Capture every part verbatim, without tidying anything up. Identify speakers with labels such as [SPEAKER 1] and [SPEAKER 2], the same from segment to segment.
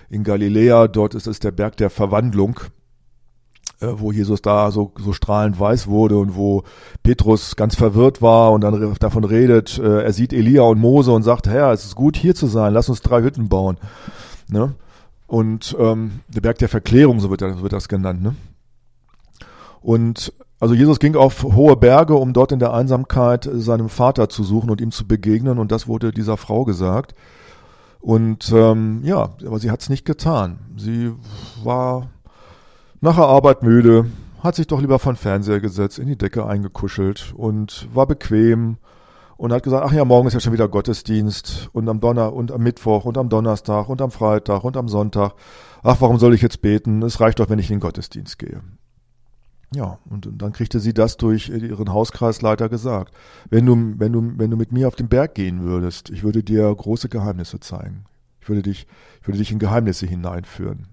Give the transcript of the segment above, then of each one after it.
[SPEAKER 1] in Galiläa. Dort ist es der Berg der Verwandlung, äh, wo Jesus da so, so strahlend weiß wurde und wo Petrus ganz verwirrt war und dann davon redet, äh, er sieht Elia und Mose und sagt, Herr, es ist gut hier zu sein, lass uns drei Hütten bauen. Ne? Und ähm, der Berg der Verklärung, so wird, so wird das genannt. Ne? Und also Jesus ging auf hohe Berge, um dort in der Einsamkeit seinem Vater zu suchen und ihm zu begegnen. Und das wurde dieser Frau gesagt. Und ähm, ja, aber sie hat es nicht getan. Sie war nach der Arbeit müde, hat sich doch lieber vor den Fernseher gesetzt, in die Decke eingekuschelt und war bequem und hat gesagt, ach ja, morgen ist ja schon wieder Gottesdienst und am Donner und am Mittwoch und am Donnerstag und am Freitag und am Sonntag. Ach, warum soll ich jetzt beten? Es reicht doch, wenn ich in den Gottesdienst gehe. Ja, und, und dann kriegte sie das durch ihren Hauskreisleiter gesagt. Wenn du, wenn du, wenn du mit mir auf den Berg gehen würdest, ich würde dir große Geheimnisse zeigen. Ich würde dich, ich würde dich in Geheimnisse hineinführen.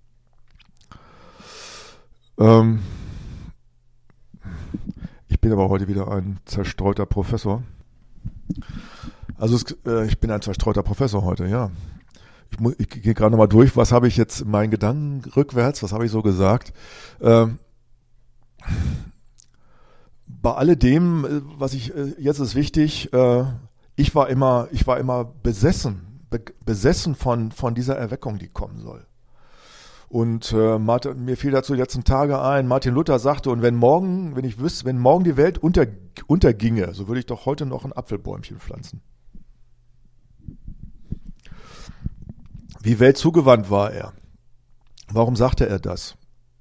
[SPEAKER 1] Ähm, ich bin aber heute wieder ein zerstreuter Professor. Also es, äh, ich bin ein zerstreuter Professor heute, ja. Ich, mu- ich gehe gerade nochmal durch, was habe ich jetzt in meinen Gedanken rückwärts, was habe ich so gesagt? Ähm, Bei alledem, was ich, jetzt ist wichtig, ich war immer, ich war immer besessen, be, besessen von, von dieser Erweckung, die kommen soll. Und äh, Martin, mir fiel dazu die letzten Tage ein, Martin Luther sagte, und wenn morgen, wenn ich wüsste, wenn morgen die Welt unter, unterginge, so würde ich doch heute noch ein Apfelbäumchen pflanzen. Wie weltzugewandt war er? Warum sagte er das?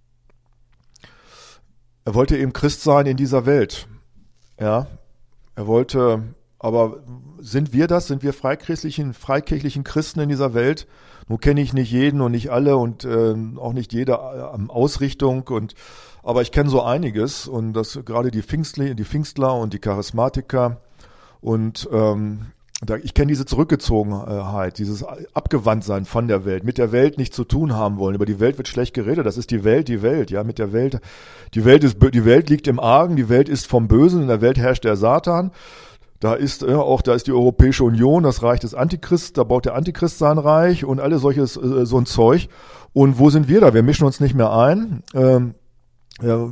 [SPEAKER 1] Er wollte eben Christ sein in dieser Welt. Ja, er wollte, aber sind wir das? Sind wir freikirchlichen, freikirchlichen Christen in dieser Welt? Nun kenne ich nicht jeden und nicht alle und äh, auch nicht jede äh, Ausrichtung und aber ich kenne so einiges und das gerade die Pfingstler, die Pfingstler und die Charismatiker und ähm, da, ich kenne diese Zurückgezogenheit, dieses Abgewandtsein von der Welt, mit der Welt nichts zu tun haben wollen. Über die Welt wird schlecht geredet. Das ist die Welt, die Welt, ja, mit der Welt. Die Welt ist, die Welt liegt im Argen, die Welt ist vom Bösen, in der Welt herrscht der Satan. Da ist ja, auch, da ist die Europäische Union, das Reich des Antichrists, da baut der Antichrist sein Reich und alles solches, äh, so ein Zeug. Und wo sind wir da? Wir mischen uns nicht mehr ein. Ähm, Ja,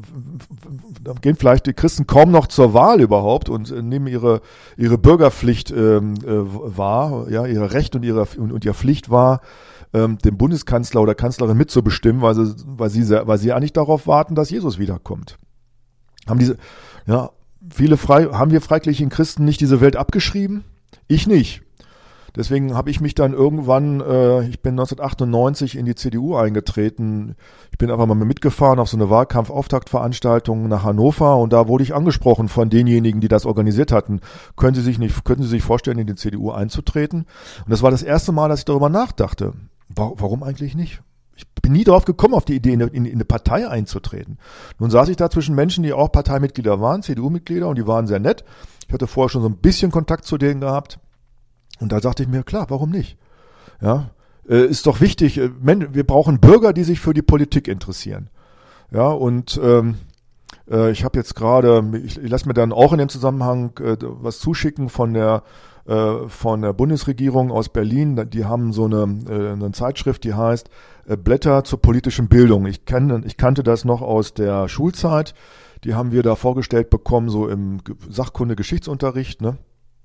[SPEAKER 1] da gehen vielleicht die Christen kaum noch zur Wahl überhaupt und äh, nehmen ihre ihre Bürgerpflicht ähm, äh, wahr, ja, ihre Recht und ihre und, und ihre Pflicht wahr, ähm, den Bundeskanzler oder Kanzlerin mitzubestimmen, weil sie weil sie weil sie eigentlich darauf warten, dass Jesus wiederkommt. Haben diese ja viele frei haben wir freikirchlichen Christen nicht diese Welt abgeschrieben? Ich nicht. Deswegen habe ich mich dann irgendwann, äh, ich bin neunzehnhundertachtundneunzig in die C D U eingetreten. Ich bin einfach mal mitgefahren auf so eine Wahlkampfauftaktveranstaltung nach Hannover und da wurde ich angesprochen von denjenigen, die das organisiert hatten. Können Sie sich nicht, könnten Sie sich vorstellen, in die C D U einzutreten? Und das war das erste Mal, dass ich darüber nachdachte. Warum eigentlich nicht? Ich bin nie drauf gekommen, auf die Idee, in, in, in eine Partei einzutreten. Nun saß ich da zwischen Menschen, die auch Parteimitglieder waren, C D U-Mitglieder, und die waren sehr nett. Ich hatte vorher schon so ein bisschen Kontakt zu denen gehabt. Und da sagte ich mir, klar, warum nicht? Ja, äh, ist doch wichtig, äh, wir brauchen Bürger, die sich für die Politik interessieren. Ja, und ähm, äh, ich habe jetzt gerade, ich, ich lasse mir dann auch in dem Zusammenhang äh, was zuschicken von der äh, von der Bundesregierung aus Berlin. Die haben so eine, äh, eine Zeitschrift, die heißt äh, Blätter zur politischen Bildung. Ich, kenn, ich kannte das noch aus der Schulzeit. Die haben wir da vorgestellt bekommen, so im Sachkunde-Geschichtsunterricht, ne?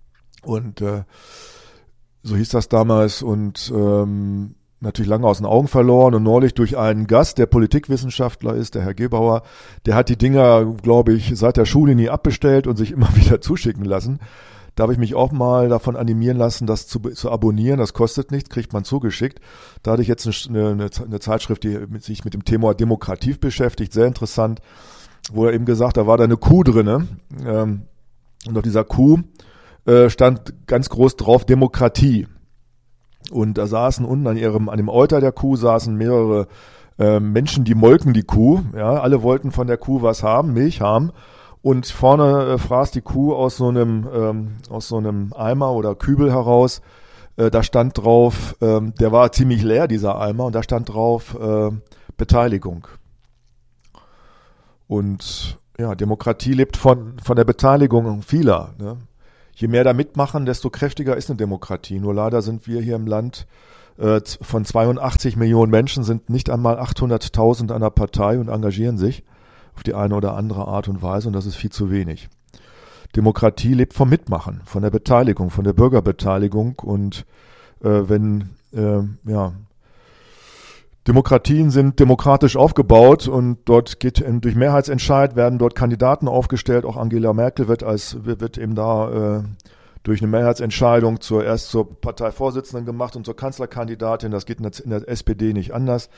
[SPEAKER 1] Und äh, so hieß das damals und ähm, natürlich lange aus den Augen verloren und neulich durch einen Gast, der Politikwissenschaftler ist, der Herr Gebauer, der hat die Dinger, glaube ich, seit der Schule nie abbestellt und sich immer wieder zuschicken lassen. Da habe ich mich auch mal davon animieren lassen, das zu, zu abonnieren. Das kostet nichts, kriegt man zugeschickt. Da hatte ich jetzt eine, eine, eine Zeitschrift, die sich mit dem Thema Demokratie beschäftigt, sehr interessant, wo er eben gesagt, da war da eine Kuh drinne ähm, und auf dieser Kuh stand ganz groß drauf Demokratie. Und da saßen unten an ihrem, an dem Euter der Kuh saßen mehrere äh, Menschen, die molken die Kuh. Ja, alle wollten von der Kuh was haben, Milch haben. Und vorne äh, fraß die Kuh aus so einem, ähm, aus so einem Eimer oder Kübel heraus. Äh, da stand drauf, äh, der war ziemlich leer, dieser Eimer, und da stand drauf äh, Beteiligung. Und ja, Demokratie lebt von, von der Beteiligung vieler, ne? Je mehr da mitmachen, desto kräftiger ist eine Demokratie. Nur leider sind wir hier im Land äh, von zweiundachtzig Millionen Menschen sind nicht einmal achthunderttausend einer Partei und engagieren sich auf die eine oder andere Art und Weise, und das ist viel zu wenig. Demokratie lebt vom Mitmachen, von der Beteiligung, von der Bürgerbeteiligung, und äh, wenn äh, ja Demokratien sind demokratisch aufgebaut und dort geht durch Mehrheitsentscheid, werden dort Kandidaten aufgestellt. Auch Angela Merkel wird als wird eben da äh, durch eine Mehrheitsentscheidung zur erst zur Parteivorsitzenden gemacht und zur Kanzlerkandidatin. Das geht in der, in der S P D nicht anders.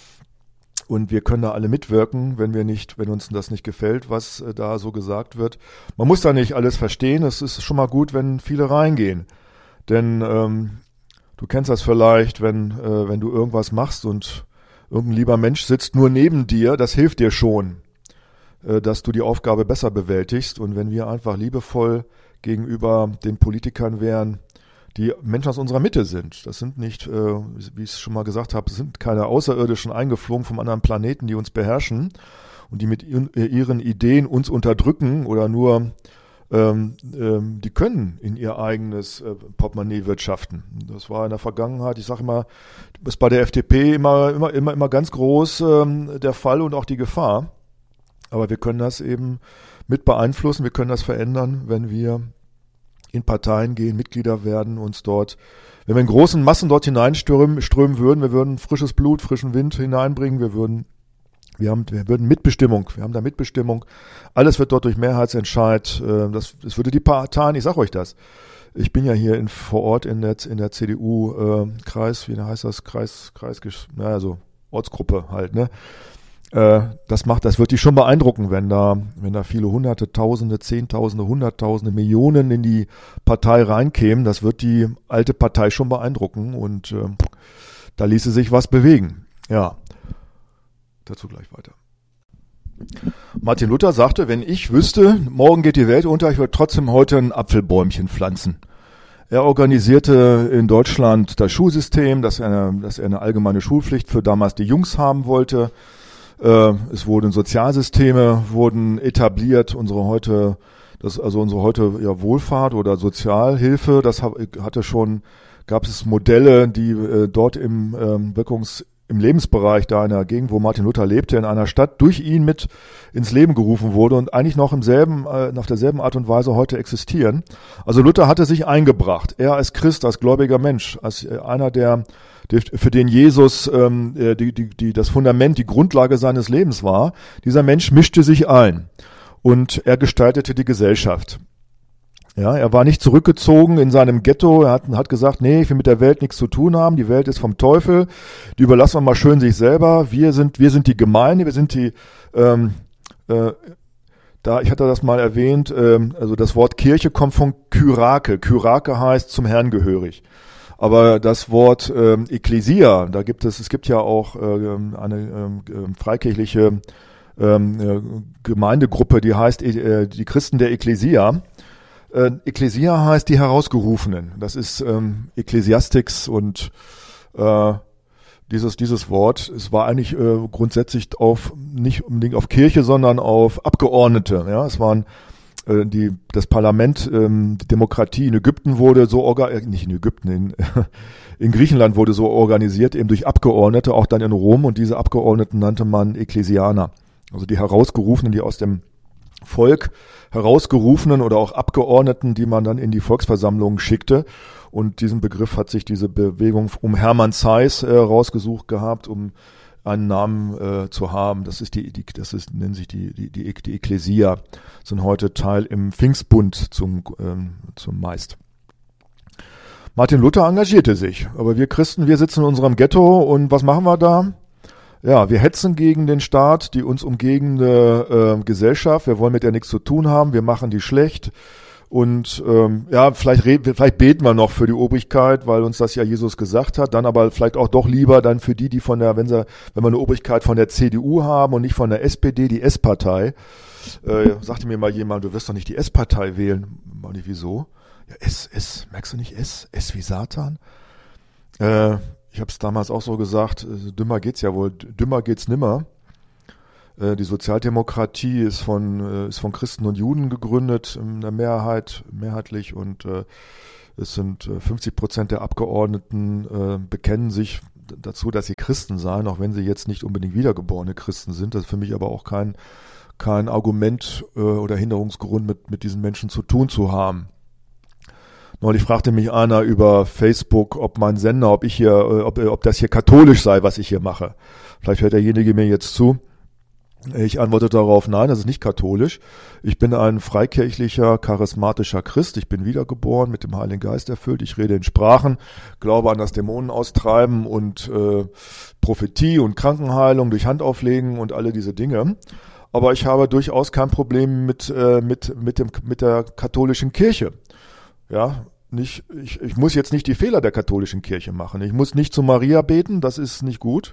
[SPEAKER 1] Und wir können da alle mitwirken, wenn wir nicht, wenn uns das nicht gefällt, was äh, da so gesagt wird. Man muss da nicht alles verstehen. Es ist schon mal gut, wenn viele reingehen, denn ähm, du kennst das vielleicht, wenn, äh, wenn du irgendwas machst und irgendein lieber Mensch sitzt nur neben dir, das hilft dir schon, äh, dass du die Aufgabe besser bewältigst. Und wenn wir einfach liebevoll gegenüber den Politikern wären, die Menschen aus unserer Mitte sind, das sind nicht, äh, wie ich es schon mal gesagt habe, sind keine Außerirdischen eingeflogen vom anderen Planeten, die uns beherrschen und die mit ihren Ideen uns unterdrücken oder nur Ähm, ähm, die können in ihr eigenes äh, Portemonnaie wirtschaften. Das war in der Vergangenheit, ich sage immer, ist bei der F D P immer, immer, immer, immer ganz groß ähm, der Fall und auch die Gefahr. Aber wir können das eben mit beeinflussen, wir können das verändern, wenn wir in Parteien gehen, Mitglieder werden, uns dort, wenn wir in großen Massen dort hineinströmen strömen würden, wir würden frisches Blut, frischen Wind hineinbringen, wir würden Wir haben, wir würden Mitbestimmung, wir haben da Mitbestimmung. Alles wird dort durch Mehrheitsentscheid. Äh, das, das würde die Parteien, ich sage euch das. Ich bin ja hier in, vor Ort in der, in der C D U-Kreis, äh, wie heißt das? Kreis, Kreis, naja, so Ortsgruppe halt, ne? Äh, das macht, das wird die schon beeindrucken, wenn da, wenn da viele Hunderte, Tausende, Zehntausende, Hunderttausende, Millionen in die Partei reinkämen. Das wird die alte Partei schon beeindrucken, und äh, da ließe sich was bewegen. Ja. Dazu gleich weiter. Martin Luther sagte, wenn ich wüsste, morgen geht die Welt unter, ich würde trotzdem heute ein Apfelbäumchen pflanzen. Er organisierte in Deutschland das Schulsystem, dass er, dass er eine allgemeine Schulpflicht für damals die Jungs haben wollte. Äh, es wurden Sozialsysteme wurden etabliert, unsere heute, das, also unsere heute ja, Wohlfahrt oder Sozialhilfe, das hatte schon, gab es Modelle, die äh, dort im ähm, Wirkungs im Lebensbereich da in der Gegend, wo Martin Luther lebte, in einer Stadt, durch ihn mit ins Leben gerufen wurde und eigentlich noch im selben, äh, auf derselben Art und Weise heute existieren. Also Luther hatte sich eingebracht. Er als Christ, als gläubiger Mensch, als äh, einer, der, der, für den Jesus ähm, die, die, die, das Fundament, die Grundlage seines Lebens war. Dieser Mensch mischte sich ein und er gestaltete die Gesellschaft. Ja, er war nicht zurückgezogen in seinem Ghetto, er hat, hat gesagt, nee, ich will mit der Welt nichts zu tun haben, die Welt ist vom Teufel, die überlassen wir mal schön sich selber, wir sind, wir sind die Gemeinde, wir sind die, ähm, äh, da, ich hatte das mal erwähnt, ähm, also das Wort Kirche kommt von Kyrake, Kyrake heißt zum Herrn gehörig, aber das Wort ähm, Ekklesia, da gibt es, es gibt ja auch äh, eine ähm, freikirchliche ähm, äh, Gemeindegruppe, die heißt äh, die Christen der Ekklesia. Äh, Ekklesia heißt die Herausgerufenen. Das ist ähm, Ecclesiastics und äh, dieses dieses Wort. Es war eigentlich äh, grundsätzlich auf nicht unbedingt auf Kirche, sondern auf Abgeordnete. Ja, es waren äh, die das Parlament, ähm, die Demokratie in Ägypten wurde so organisiert, nicht in Ägypten, in, in Griechenland wurde so organisiert eben durch Abgeordnete, auch dann in Rom. Und diese Abgeordneten nannte man Ekklesianer, also die Herausgerufenen, die aus dem Volk herausgerufenen oder auch Abgeordneten, die man dann in die Volksversammlungen schickte. Und diesen Begriff hat sich diese Bewegung um Hermann Zeiss äh, rausgesucht gehabt, um einen Namen äh, zu haben. Das ist die, die das ist, nennen sich die, die, die, die Ekklesia, sind heute Teil im Pfingstbund zum, ähm, zum meist. Martin Luther engagierte sich, aber wir Christen, wir sitzen in unserem Ghetto und was machen wir da? Ja, wir hetzen gegen den Staat, die uns umgebende äh, Gesellschaft. Wir wollen mit der nichts zu tun haben. Wir machen die schlecht. Und ähm, ja, vielleicht, vielleicht beten wir noch für die Obrigkeit, weil uns das ja Jesus gesagt hat. Dann aber vielleicht auch doch lieber dann für die, die von der, wenn sie, wenn wir eine Obrigkeit von der C D U haben und nicht von der S P D, die S-Partei. Äh, sagte mir mal jemand, du wirst doch nicht die S-Partei wählen. War nicht, wieso? Ja, S, S, merkst du nicht S? S wie Satan? Äh, Ich habe es damals auch so gesagt, dümmer geht's ja wohl, dümmer geht's nimmer. Die Sozialdemokratie ist von ist von Christen und Juden gegründet in der Mehrheit, mehrheitlich und Es sind äh, fünfzig Prozent der Abgeordneten äh, bekennen sich dazu, dass sie Christen seien, auch wenn sie jetzt nicht unbedingt wiedergeborene Christen sind. Das ist für mich aber auch kein, kein Argument äh, oder Hinderungsgrund, mit, mit diesen Menschen zu tun zu haben. Neulich fragte mich einer über Facebook, ob mein Sender, ob ich hier, äh, ob, ob das hier katholisch sei, was ich hier mache. Vielleicht hört derjenige mir jetzt zu. Ich antworte darauf, nein, das ist nicht katholisch. Ich bin ein freikirchlicher, charismatischer Christ. Ich bin wiedergeboren, mit dem Heiligen Geist erfüllt. Ich rede in Sprachen, glaube an das Dämonenaustreiben und äh, Prophetie und Krankenheilung durch Handauflegen und alle diese Dinge. Aber ich habe durchaus kein Problem mit äh, mit mit dem mit der katholischen Kirche. Ja, nicht ich ich muss jetzt nicht die Fehler der katholischen Kirche machen. Ich muss nicht zu Maria beten, das ist nicht gut.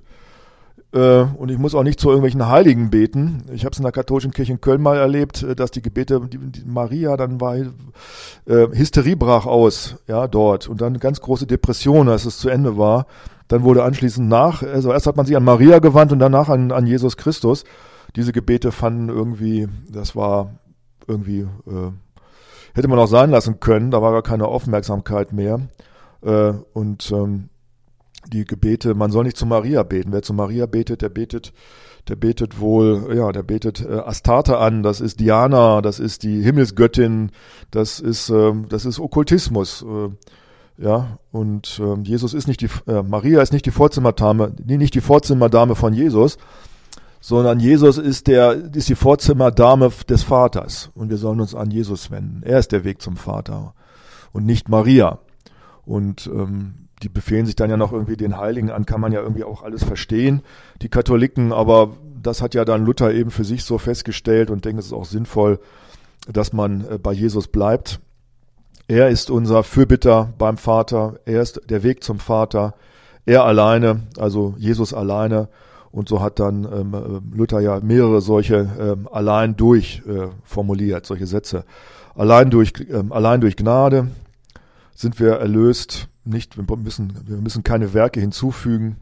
[SPEAKER 1] Und ich muss auch nicht zu irgendwelchen Heiligen beten. Ich habe es in der katholischen Kirche in Köln mal erlebt, dass die Gebete, die, die Maria, dann war äh, Hysterie brach aus, ja, dort. Und dann eine ganz große Depression, als es zu Ende war. Dann wurde anschließend nach, also erst hat man sich an Maria gewandt und danach an, an Jesus Christus. Diese Gebete fanden irgendwie, das war irgendwie, äh, hätte man auch sein lassen können, da war gar keine Aufmerksamkeit mehr. Äh, und ähm, die Gebete, man soll nicht zu Maria beten. Wer zu Maria betet, der betet, der betet wohl, ja, der betet äh, Astarte an, das ist Diana, das ist die Himmelsgöttin, das ist, äh, das ist Okkultismus, äh, ja, und äh, Jesus ist nicht die, äh, Maria ist nicht die Vorzimmerdame, nee, nicht die Vorzimmerdame von Jesus, sondern Jesus ist der, ist die Vorzimmerdame des Vaters und wir sollen uns an Jesus wenden. Er ist der Weg zum Vater und nicht Maria. Und ähm, die befehlen sich dann ja noch irgendwie den Heiligen an, kann man ja irgendwie auch alles verstehen, die Katholiken, aber das hat ja dann Luther eben für sich so festgestellt und denkt, es ist auch sinnvoll, dass man bei Jesus bleibt. Er ist unser Fürbitter beim Vater, er ist der Weg zum Vater, er alleine, also Jesus alleine, und so hat dann ähm, Luther ja mehrere solche ähm, allein durch äh, formuliert, solche Sätze. Allein durch, ähm, allein durch Gnade sind wir erlöst. Nicht, wir müssen, wir müssen keine Werke hinzufügen.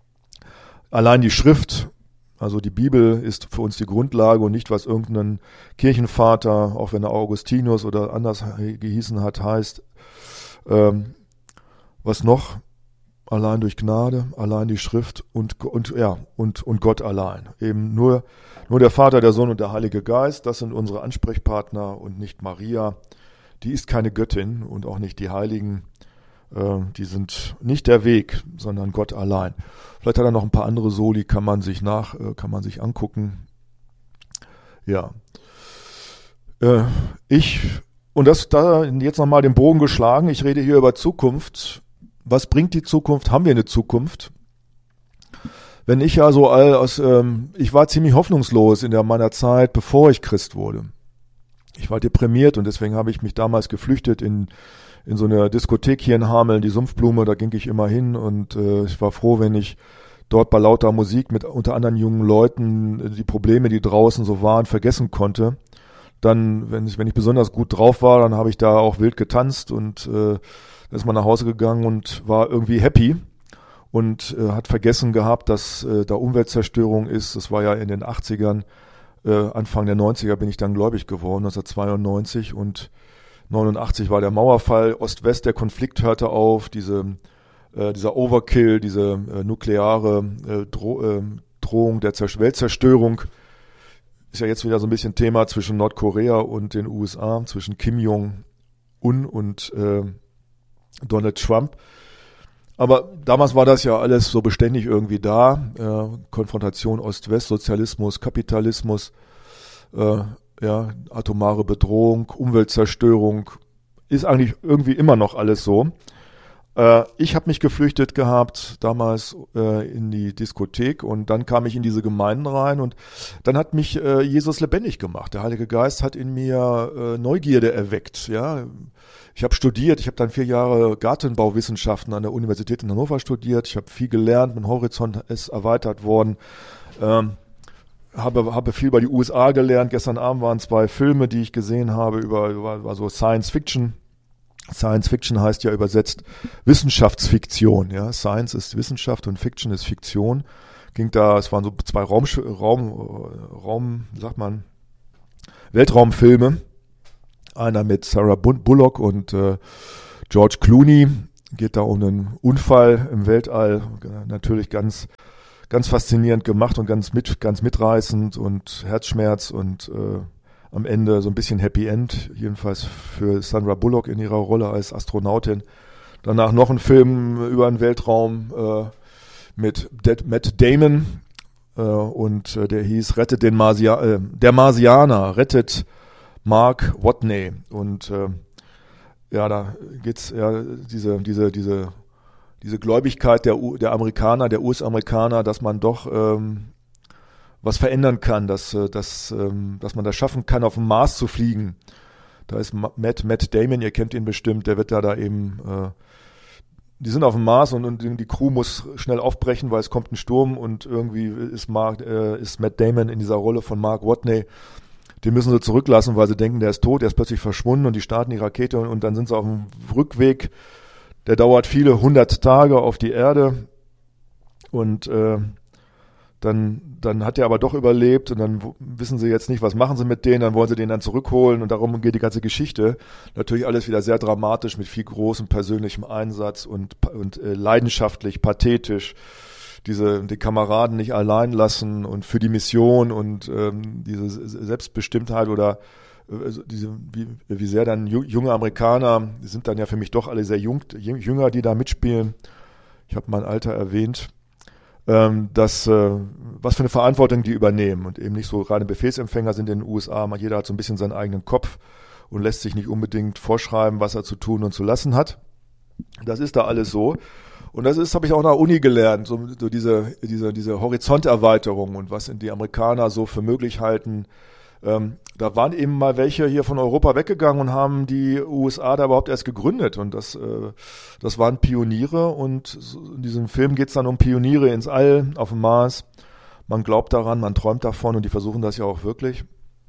[SPEAKER 1] Allein die Schrift, also die Bibel, ist für uns die Grundlage und nicht, was irgendein Kirchenvater, auch wenn er Augustinus oder anders gehießen hat, heißt. Ähm, was noch? Allein durch Gnade, allein die Schrift und, und, ja, und, und Gott allein. Eben nur, nur der Vater, der Sohn und der Heilige Geist, das sind unsere Ansprechpartner und nicht Maria. Die ist keine Göttin und auch nicht die Heiligen. Die sind nicht der Weg, sondern Gott allein. Vielleicht hat er noch ein paar andere Soli, kann man sich nach, kann man sich angucken. Ja. Ich, und das, da jetzt nochmal den Bogen geschlagen, ich rede hier über Zukunft. Was bringt die Zukunft? Haben wir eine Zukunft? Wenn ich ja so all aus, ähm, ich war ziemlich hoffnungslos in der, meiner Zeit, bevor ich Christ wurde. Ich war deprimiert und deswegen habe ich mich damals geflüchtet in in so einer Diskothek hier in Hameln, die Sumpfblume, da ging ich immer hin und äh, ich war froh, wenn ich dort bei lauter Musik mit unter anderen jungen Leuten die Probleme, die draußen so waren, vergessen konnte. Dann, wenn ich, wenn ich besonders gut drauf war, dann habe ich da auch wild getanzt und äh, dann ist man nach Hause gegangen und war irgendwie happy und äh, hat vergessen gehabt, dass äh, da Umweltzerstörung ist. Das war ja in den achtzigern, äh, Anfang der neunziger bin ich dann gläubig geworden, neunzehnhundertzweiundneunzig, und neunundachtzig war der Mauerfall, Ost-West, der Konflikt hörte auf, diese, äh, dieser Overkill, diese äh, nukleare äh, Dro- äh, Drohung der Zer- Weltzerstörung ist ja jetzt wieder so ein bisschen Thema zwischen Nordkorea und den U S A, zwischen Kim Jong-un und äh, Donald Trump. Aber damals war das ja alles so beständig irgendwie da, äh, Konfrontation Ost-West, Sozialismus, Kapitalismus, äh, ja, atomare Bedrohung, Umweltzerstörung, ist eigentlich irgendwie immer noch alles so. Äh, ich habe mich geflüchtet gehabt, damals äh, in die Diskothek, und dann kam ich in diese Gemeinden rein und dann hat mich äh, Jesus lebendig gemacht. Der Heilige Geist hat in mir äh, Neugierde erweckt. Ja, ich habe studiert, ich habe dann vier Jahre Gartenbauwissenschaften an der Universität in Hannover studiert. Ich habe viel gelernt, mein Horizont ist erweitert worden. Ähm, Habe, habe viel über die U S A gelernt. Gestern Abend waren zwei Filme, die ich gesehen habe, über, über, über so Science Fiction. Science Fiction heißt ja übersetzt Wissenschaftsfiktion. Ja, Science ist Wissenschaft und Fiction ist Fiktion. Ging da, es waren so zwei Raum, Raum, Raum, sagt man, Weltraumfilme. Einer mit Sarah Bullock und äh, George Clooney, geht da um einen Unfall im Weltall, natürlich ganz, ganz faszinierend gemacht und ganz mit, ganz mitreißend und Herzschmerz und äh, am Ende so ein bisschen Happy End, jedenfalls für Sandra Bullock in ihrer Rolle als Astronautin. Danach noch ein Film über den Weltraum äh, mit Dead, Matt Damon äh, und äh, der hieß Rettet den Marsia äh, der Marsianer, rettet Mark Watney. Und äh, ja, da geht's ja diese diese diese diese Gläubigkeit der U- der Amerikaner, der U S-Amerikaner, dass man doch ähm, was verändern kann, dass, dass, dass man das schaffen kann, auf den Mars zu fliegen. Da ist Matt, Matt Damon, ihr kennt ihn bestimmt, der wird da da eben, äh, die sind auf dem Mars und, und die Crew muss schnell aufbrechen, weil es kommt ein Sturm und irgendwie ist, Mark, äh, ist Matt Damon in dieser Rolle von Mark Watney. Den müssen sie zurücklassen, weil sie denken, der ist tot, der ist plötzlich verschwunden und die starten die Rakete und, und dann sind sie auf dem Rückweg. Der dauert viele hundert Tage auf die Erde und äh, Dann, dann hat er aber doch überlebt und dann wissen sie jetzt nicht, was machen sie mit denen, dann wollen sie den dann zurückholen und darum geht die ganze Geschichte. Natürlich alles wieder sehr dramatisch mit viel großem persönlichem Einsatz und, und äh, leidenschaftlich, pathetisch. Diese, die Kameraden nicht allein lassen und für die Mission und ähm, diese Selbstbestimmtheit oder äh, diese, wie, wie sehr dann junge Amerikaner, die sind dann ja für mich doch alle sehr jung, jünger, die da mitspielen. Ich habe mein Alter erwähnt. Dass, äh, was für eine Verantwortung die übernehmen und eben nicht so reine Befehlsempfänger sind in den U S A. Jeder hat so ein bisschen seinen eigenen Kopf und lässt sich nicht unbedingt vorschreiben, was er zu tun und zu lassen hat. Das ist da alles so. Und das ist, habe ich auch nach Uni gelernt, so, so diese, diese, diese Horizonterweiterung und was die Amerikaner so für möglich halten. Ähm, da waren eben mal welche hier von Europa weggegangen und haben die U S A da überhaupt erst gegründet und das, äh, das waren Pioniere und in diesem Film geht es dann um Pioniere ins All, auf dem Mars. Man glaubt daran, man träumt davon und die versuchen das ja auch wirklich.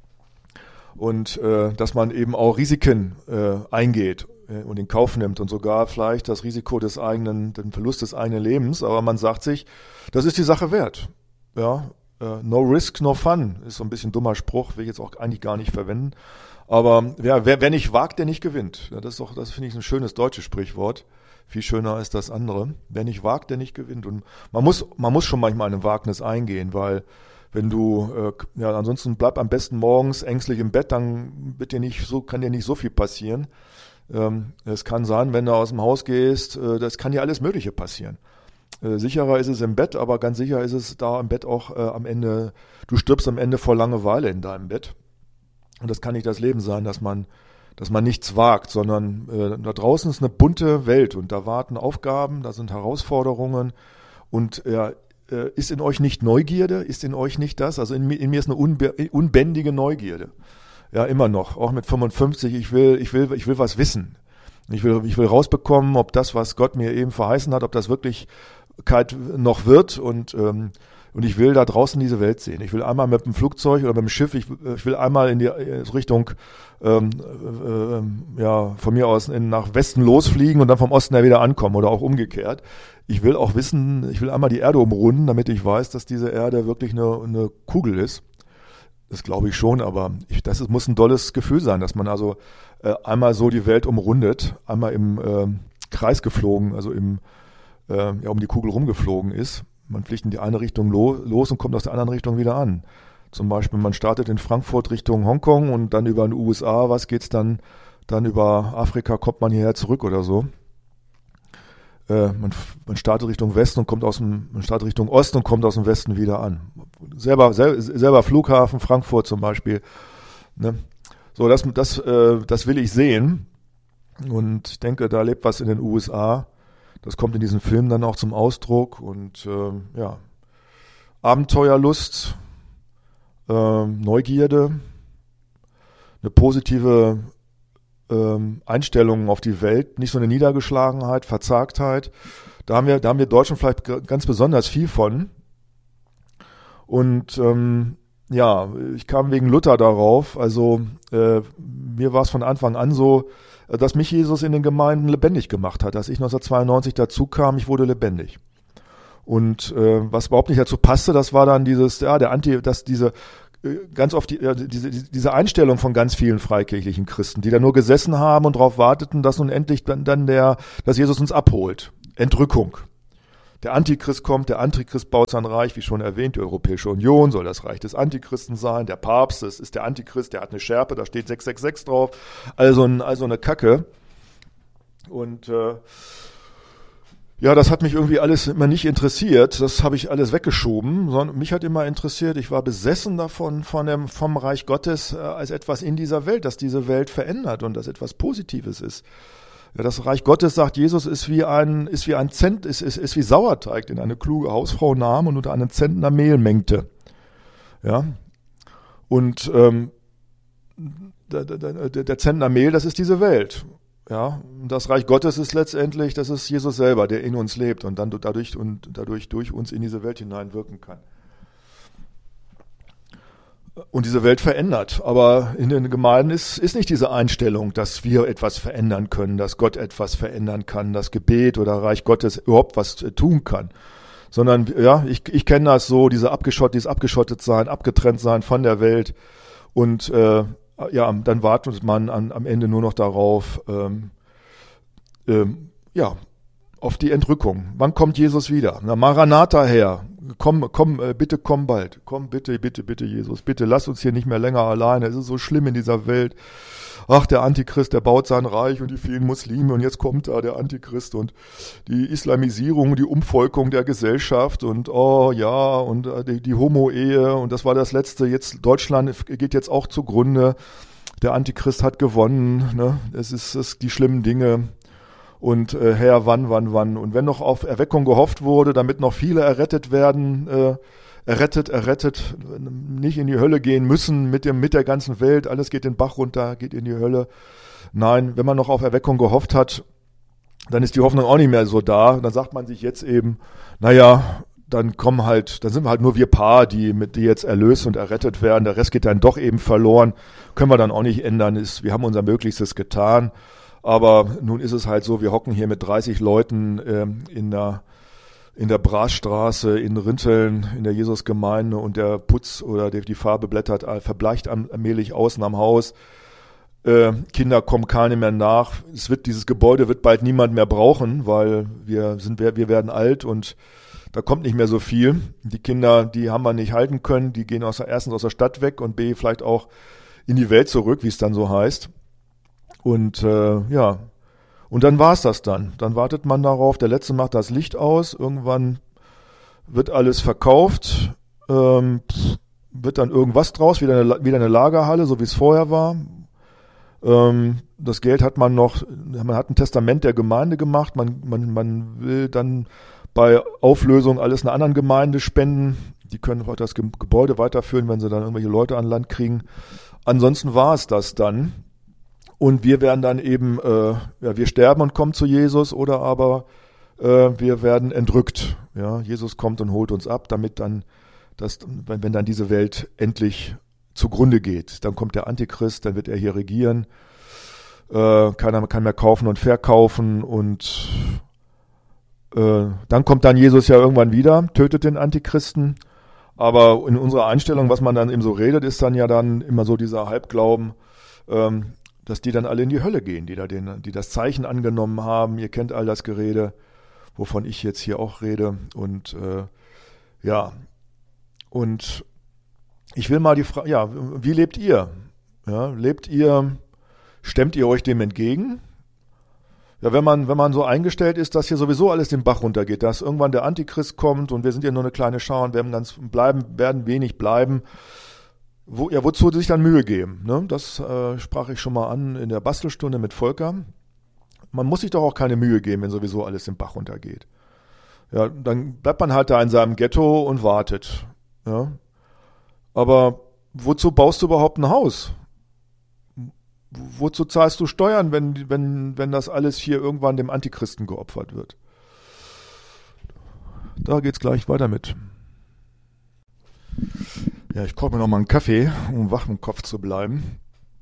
[SPEAKER 1] Und äh, dass man eben auch Risiken äh, eingeht äh, und in Kauf nimmt und sogar vielleicht das Risiko des eigenen, den Verlust des eigenen Lebens, aber man sagt sich, das ist die Sache wert. Ja, no risk, no fun, ist so ein bisschen ein dummer Spruch, will ich jetzt auch eigentlich gar nicht verwenden. Aber ja, wer, wer nicht wagt, der nicht gewinnt. Ja, das ist doch, das finde ich ein schönes deutsches Sprichwort. Viel schöner als das andere. Wer nicht wagt, der nicht gewinnt. Und man muss, man muss schon manchmal ein Wagnis eingehen, weil wenn du, äh, ja, ansonsten bleib am besten morgens ängstlich im Bett, dann wird dir nicht so, kann dir nicht so viel passieren. Ähm, es kann sein, wenn du aus dem Haus gehst, äh, das kann dir alles Mögliche passieren. Äh, sicherer ist es im Bett, aber ganz sicher ist es da im Bett auch äh, am Ende, du stirbst am Ende vor Langeweile in deinem Bett. Und das kann nicht das Leben sein, dass man, dass man nichts wagt, sondern äh, da draußen ist eine bunte Welt und da warten Aufgaben, da sind Herausforderungen und äh, ist in euch nicht Neugierde? Ist in euch nicht das? Also in mir, in mir ist eine unbe, unbändige Neugierde. Ja, immer noch. Auch mit fünfundfünfzig. Ich will, ich will, ich will was wissen. Ich will, ich will rausbekommen, ob das, was Gott mir eben verheißen hat, ob das Wirklichkeit noch wird und, ähm, und ich will da draußen diese Welt sehen. Ich will einmal mit dem Flugzeug oder mit dem Schiff, ich, ich will einmal in die Richtung, ähm, äh, ja, von mir aus in, nach Westen losfliegen und dann vom Osten her wieder ankommen oder auch umgekehrt. Ich will auch wissen, ich will einmal die Erde umrunden, damit ich weiß, dass diese Erde wirklich eine, eine Kugel ist. Das glaube ich schon, aber ich, das ist, muss ein dolles Gefühl sein, dass man also äh, einmal so die Welt umrundet, einmal im äh, Kreis geflogen, also im, äh, ja, um die Kugel rumgeflogen ist. Man fliegt in die eine Richtung lo, los und kommt aus der anderen Richtung wieder an. Zum Beispiel, man startet in Frankfurt Richtung Hongkong und dann über den U S A, was geht's dann, dann über Afrika kommt man hierher zurück oder so. Äh, man, man startet Richtung Westen und kommt aus dem, man startet Richtung Osten und kommt aus dem Westen wieder an. Selber, sel, selber Flughafen, Frankfurt zum Beispiel. Ne? So, das, das, äh, das will ich sehen. Und ich denke, da lebt was in den U S A. Das kommt in diesem Film dann auch zum Ausdruck. Und äh, ja, Abenteuerlust, äh, Neugierde, eine positive ähm, Einstellung auf die Welt, nicht so eine Niedergeschlagenheit, Verzagtheit. Da haben wir, da haben wir Deutschen vielleicht g- ganz besonders viel von. Und ähm, ja, ich kam wegen Luther darauf. Also äh, mir war es von Anfang an so, dass mich Jesus in den Gemeinden lebendig gemacht hat. Als ich neunzehnhundertzweiundneunzig dazu kam, ich wurde lebendig. Und äh, was überhaupt nicht dazu passte, das war dann dieses, ja, der Anti, dass diese ganz oft die, ja, diese, diese Einstellung von ganz vielen freikirchlichen Christen, die da nur gesessen haben und darauf warteten, dass nun endlich dann, dann der, dass Jesus uns abholt. Entrückung. Der Antichrist kommt, der Antichrist baut sein Reich, wie schon erwähnt, die Europäische Union soll das Reich des Antichristen sein, der Papst, das ist der Antichrist, der hat eine Schärpe, da steht sechs sechs sechs drauf, also, ein, also eine Kacke. Und äh, ja, das hat mich irgendwie alles immer nicht interessiert, das habe ich alles weggeschoben, sondern mich hat immer interessiert, ich war besessen davon, von dem, vom Reich Gottes äh, als etwas in dieser Welt, das diese Welt verändert und das etwas Positives ist. Ja, das Reich Gottes, sagt Jesus, ist wie ein, ist wie ein Zent, ist, ist, ist wie Sauerteig, den eine kluge Hausfrau nahm und unter einen Zentner Mehl mengte. Ja. Und ähm, der, der, der Zentner Mehl, das ist diese Welt. Ja. Und das Reich Gottes ist letztendlich, das ist Jesus selber, der in uns lebt und dann dadurch und dadurch durch uns in diese Welt hineinwirken kann. Und diese Welt verändert. Aber in den Gemeinden ist, ist nicht diese Einstellung, dass wir etwas verändern können, dass Gott etwas verändern kann, dass Gebet oder Reich Gottes überhaupt was tun kann. Sondern, ja, ich, ich kenne das so, diese abgeschott, dieses abgeschottet sein, abgetrennt sein von der Welt. Und äh, ja, dann wartet man an, am Ende nur noch darauf, ähm, ähm, ja, auf die Entrückung. Wann kommt Jesus wieder? Na, Maranatha her. Komm, komm, bitte komm bald. Komm, bitte, bitte, bitte, Jesus. Bitte lass uns hier nicht mehr länger alleine. Es ist so schlimm in dieser Welt. Ach, der Antichrist, der baut sein Reich und die vielen Muslime und jetzt kommt da der Antichrist und die Islamisierung, die Umvolkung der Gesellschaft und oh ja und die, die Homo-Ehe und das war das Letzte. Jetzt Deutschland geht jetzt auch zugrunde. Der Antichrist hat gewonnen. Ne? Es ist, es ist die schlimmen Dinge. Und äh, Herr, wann, wann, wann. Und wenn noch auf Erweckung gehofft wurde, damit noch viele errettet werden, äh, errettet, errettet, nicht in die Hölle gehen müssen mit dem, mit der ganzen Welt, alles geht den Bach runter, geht in die Hölle. Nein, wenn man noch auf Erweckung gehofft hat, dann ist die Hoffnung auch nicht mehr so da. Dann sagt man sich jetzt eben, naja, dann kommen halt, dann sind wir halt nur wir paar, die mit die jetzt erlöst und errettet werden. Der Rest geht dann doch eben verloren. Können wir dann auch nicht ändern. Ist, wir haben unser Möglichstes getan. Aber nun ist es halt so, wir hocken hier mit dreißig Leuten ähm, in der in der Brasstraße in Rinteln, in der Jesusgemeinde und der Putz oder die, die Farbe blättert, verbleicht allmählich außen am Haus. Äh, Kinder kommen keine mehr nach. Es wird, dieses Gebäude wird bald niemand mehr brauchen, weil wir sind, wir, wir werden alt und da kommt nicht mehr so viel. Die Kinder, die haben wir nicht halten können, die gehen aus der, erstens aus der Stadt weg und B, vielleicht auch in die Welt zurück, wie es dann so heißt. Und äh, ja, und dann war's das dann. Dann wartet man darauf, der Letzte macht das Licht aus, irgendwann wird alles verkauft, ähm, wird dann irgendwas draus, wieder eine, wieder eine Lagerhalle, so wie es vorher war. Ähm, das Geld hat man noch, man hat ein Testament der Gemeinde gemacht, man, man, man will dann bei Auflösung alles einer anderen Gemeinde spenden. Die können heute das Gebäude weiterführen, wenn sie dann irgendwelche Leute an Land kriegen. Ansonsten war es das dann. Und wir werden dann eben, äh, ja, wir sterben und kommen zu Jesus oder aber äh, wir werden entrückt. Ja, Jesus kommt und holt uns ab, damit dann, das, wenn, wenn dann diese Welt endlich zugrunde geht. Dann kommt der Antichrist, dann wird er hier regieren. Äh, keiner kann mehr kaufen und verkaufen und äh, dann kommt dann Jesus ja irgendwann wieder, tötet den Antichristen. Aber in unserer Einstellung, was man dann eben so redet, ist dann ja dann immer so dieser Halbglauben, ähm, dass die dann alle in die Hölle gehen, die da den, die das Zeichen angenommen haben. Ihr kennt all das Gerede, wovon ich jetzt hier auch rede. Und äh, ja, und ich will mal die Frage, ja, wie lebt ihr? Ja, lebt ihr, stemmt ihr euch dem entgegen? Ja, wenn man, wenn man so eingestellt ist, dass hier sowieso alles den Bach runtergeht, dass irgendwann der Antichrist kommt und wir sind ja nur eine kleine Schar und werden ganz bleiben, werden wenig bleiben. Wo, ja, wozu sich dann Mühe geben? Ne? Das äh, sprach ich schon mal an in der Bastelstunde mit Volker. Man muss sich doch auch keine Mühe geben, wenn sowieso alles den Bach runtergeht. Ja, dann bleibt man halt da in seinem Ghetto und wartet. Ja? Aber wozu baust du überhaupt ein Haus? Wozu zahlst du Steuern, wenn, wenn, wenn das alles hier irgendwann dem Antichristen geopfert wird? Da geht's gleich weiter mit. Ja, ich koche mir noch mal einen Kaffee, um wach im Kopf zu bleiben.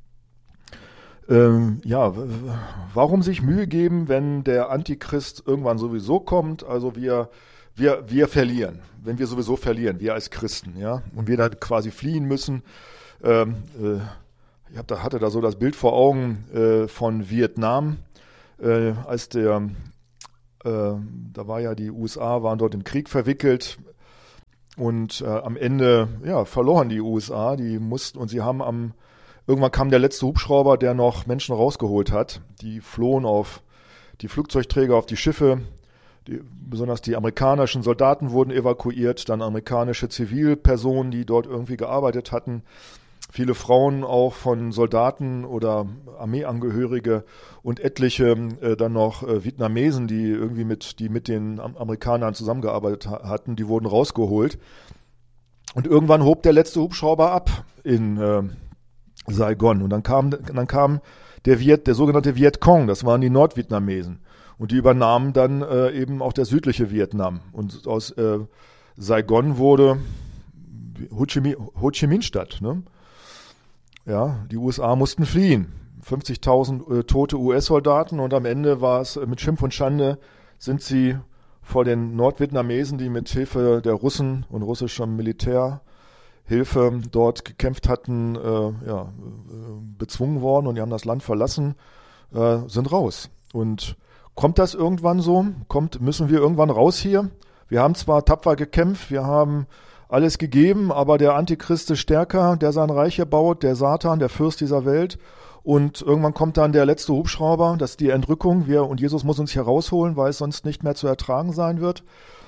[SPEAKER 1] Ähm, ja, w- warum sich Mühe geben, wenn der Antichrist irgendwann sowieso kommt? Also wir, wir, wir verlieren, wenn wir sowieso verlieren, wir als Christen, ja, und wir da quasi fliehen müssen. Ähm, äh, ich hab da, hatte da so das Bild vor Augen äh, von Vietnam, äh, als der, äh, da war ja die U S A, waren dort im Krieg verwickelt und äh, am Ende, ja, verloren die U S A, die mussten, und sie haben am, irgendwann kam der letzte Hubschrauber, der noch Menschen rausgeholt hat, die flohen auf die Flugzeugträger, auf die Schiffe. Die, besonders die amerikanischen Soldaten wurden evakuiert, dann amerikanische Zivilpersonen, die dort irgendwie gearbeitet hatten, viele Frauen auch von Soldaten oder Armeeangehörige und etliche äh, dann noch äh, Vietnamesen, die irgendwie mit, die mit den Amerikanern zusammengearbeitet ha- hatten, die wurden rausgeholt. Und irgendwann hob der letzte Hubschrauber ab in äh, Saigon. Und dann kam, dann kam der Viet, der sogenannte Vietcong, das waren die Nordvietnamesen. Und die übernahmen dann äh, eben auch das südliche Vietnam. Und aus äh, Saigon wurde Ho Chi Minh, Ho Chi Minh Stadt. Ne? Ja, die U S A mussten fliehen. fünfzigtausend äh, tote U S-Soldaten und am Ende war es äh, mit Schimpf und Schande, sind sie vor den Nordvietnamesen, die mit Hilfe der Russen und russischem Militärhilfe dort gekämpft hatten, äh, ja, äh, bezwungen worden und die haben das Land verlassen, äh, sind raus. Und kommt das irgendwann so? Kommt, müssen wir irgendwann raus hier? Wir haben zwar tapfer gekämpft, wir haben alles gegeben, aber der Antichrist ist stärker, der sein Reich hier baut, der Satan, der Fürst dieser Welt. Und irgendwann kommt dann der letzte Hubschrauber, das ist die Entrückung. Wir, und Jesus muss uns hier rausholen, weil es sonst nicht mehr zu ertragen sein wird.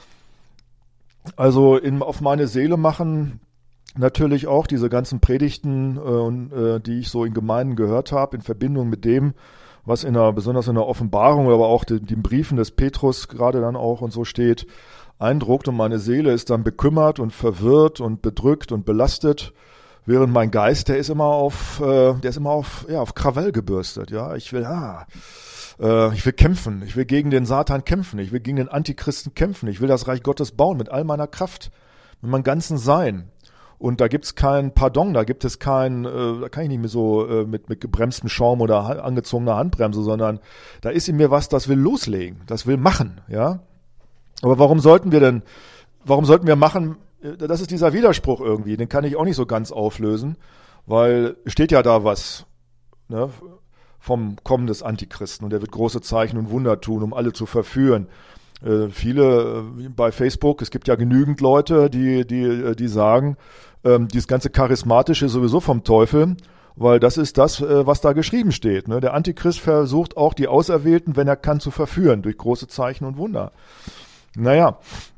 [SPEAKER 1] Also in, auf meine Seele machen natürlich auch diese ganzen Predigten, äh, die ich so in Gemeinden gehört habe, in Verbindung mit dem, was in der, besonders in der Offenbarung, aber auch den, den Briefen des Petrus gerade dann auch und so steht, eindruckt, und meine Seele ist dann bekümmert und verwirrt und bedrückt und belastet, während mein Geist, der ist immer auf, äh, der ist immer auf, ja, auf Krawall gebürstet, ja, ich will, ah, äh, ich will kämpfen, ich will gegen den Satan kämpfen, ich will gegen den Antichristen kämpfen, ich will das Reich Gottes bauen mit all meiner Kraft, mit meinem ganzen Sein. Und da gibt's kein Pardon, da gibt es kein, äh, da kann ich nicht mehr so äh, mit, mit gebremstem Schaum oder ha- angezogener Handbremse, sondern da ist in mir was, das will loslegen, das will machen, ja. Aber warum sollten wir denn, warum sollten wir machen, das ist dieser Widerspruch irgendwie, den kann ich auch nicht so ganz auflösen, weil steht ja da was, ne, vom Kommen des Antichristen und er wird große Zeichen und Wunder tun, um alle zu verführen. Äh, viele äh, bei Facebook, es gibt ja genügend Leute, die, die, die sagen, ähm, dieses ganze Charismatische ist sowieso vom Teufel, weil das ist das, äh, was da geschrieben steht. Ne? Der Antichrist versucht auch die Auserwählten, wenn er kann, zu verführen durch große Zeichen und Wunder. Naja,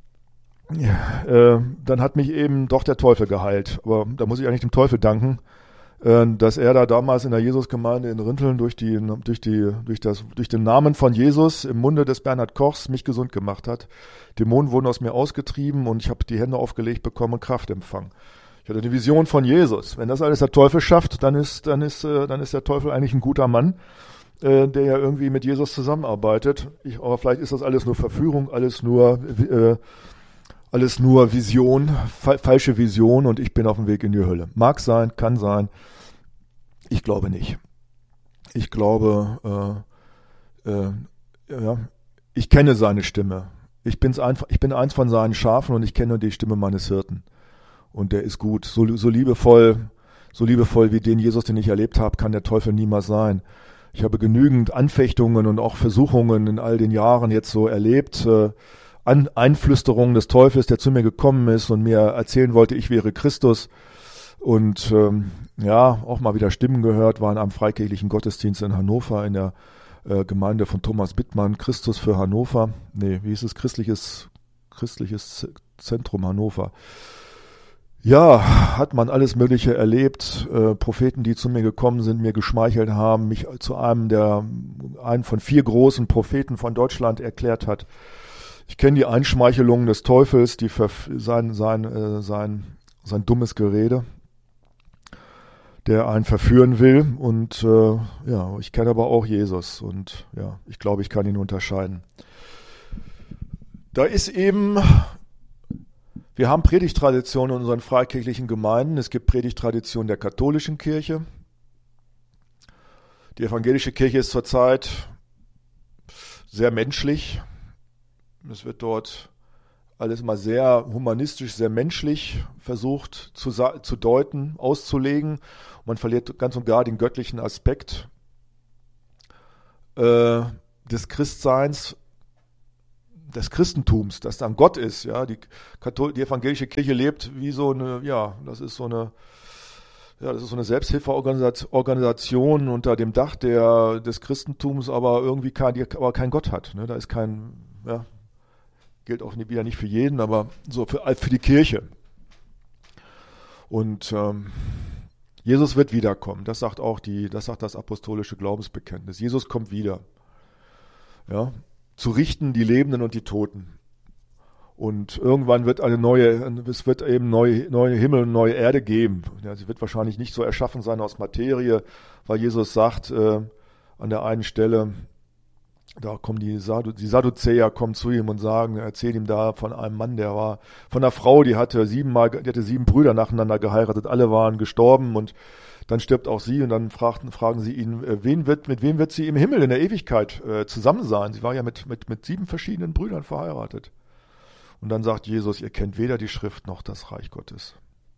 [SPEAKER 1] ja, äh, dann hat mich eben doch der Teufel geheilt. Aber da muss ich eigentlich dem Teufel danken, äh, dass er da damals in der Jesusgemeinde in Rinteln durch, die, durch, die, durch, das, durch den Namen von Jesus im Munde des Bernhard Kochs mich gesund gemacht hat. Dämonen wurden aus mir ausgetrieben und ich habe die Hände aufgelegt bekommen und Kraft empfangen. Ich hatte eine Vision von Jesus. Wenn das alles der Teufel schafft, dann ist, dann ist, äh, dann ist der Teufel eigentlich ein guter Mann, der ja irgendwie mit Jesus zusammenarbeitet. Ich, aber vielleicht ist das alles nur Verführung, alles nur, äh, alles nur Vision, fa- falsche Vision und ich bin auf dem Weg in die Hölle. Mag sein, kann sein. Ich glaube nicht. Ich glaube, äh, äh, ja, ich kenne seine Stimme. Ich, bin's einfach, ich bin eins von seinen Schafen und ich kenne die Stimme meines Hirten. Und der ist gut. So, so liebevoll, so liebevoll wie den Jesus, den ich erlebt habe, kann der Teufel niemals sein. Ich habe genügend Anfechtungen und auch Versuchungen in all den Jahren jetzt so erlebt, äh, An- Einflüsterungen des Teufels, der zu mir gekommen ist und mir erzählen wollte, ich wäre Christus. Und ähm, ja, auch mal wieder Stimmen gehört, war in einem freikirchlichen Gottesdienst in Hannover, in der äh, Gemeinde von Thomas Bittmann, Christus für Hannover. Nee, wie hieß es? Christliches, christliches Zentrum Hannover. Ja, hat man alles Mögliche erlebt. Äh, Propheten, die zu mir gekommen sind, mir geschmeichelt haben, mich zu einem der, einen von vier großen Propheten von Deutschland erklärt hat. Ich kenne die Einschmeichelungen des Teufels, die verf- sein, sein, äh, sein, sein dummes Gerede, der einen verführen will. Und äh, ja, ich kenne aber auch Jesus und ja, ich glaube, ich kann ihn unterscheiden. Da ist eben, wir haben Predigttraditionen in unseren freikirchlichen Gemeinden. Es gibt Predigttraditionen der katholischen Kirche. Die evangelische Kirche ist zurzeit sehr menschlich. Es wird dort alles immer sehr humanistisch, sehr menschlich versucht zu, zu deuten, auszulegen. Man verliert ganz und gar den göttlichen Aspekt äh, des Christseins, des Christentums, das dann Gott ist. Ja, die, Kathol- die evangelische Kirche lebt wie so eine, ja, das ist so eine, ja, das ist so eine Selbsthilfeorganisation unter dem Dach der, des Christentums, aber irgendwie kein, die aber kein Gott hat. Ne? Da ist kein, ja, gilt auch nie, wieder nicht für jeden, aber so für, für die Kirche. Und ähm, Jesus wird wiederkommen. Das sagt auch die, das sagt das apostolische Glaubensbekenntnis. Jesus kommt wieder. Ja, zu richten die Lebenden und die Toten. Und irgendwann wird eine neue, es wird eben neue, neue Himmel und neue Erde geben. Ja, sie wird wahrscheinlich nicht so erschaffen sein aus Materie, weil Jesus sagt äh, an der einen Stelle, da kommen die, Saddu- die Sadduzäer kommen zu ihm und sagen, erzählt ihm da von einem Mann, der war, von einer Frau, die hatte siebenmal, die hatte sieben Brüder nacheinander geheiratet, alle waren gestorben und dann stirbt auch sie und dann fragten, fragen sie ihn, wen wird, mit wem wird sie im Himmel in der Ewigkeit äh, zusammen sein? Sie war ja mit, mit, mit sieben verschiedenen Brüdern verheiratet. Und dann sagt Jesus, ihr kennt weder die Schrift noch das Reich Gottes.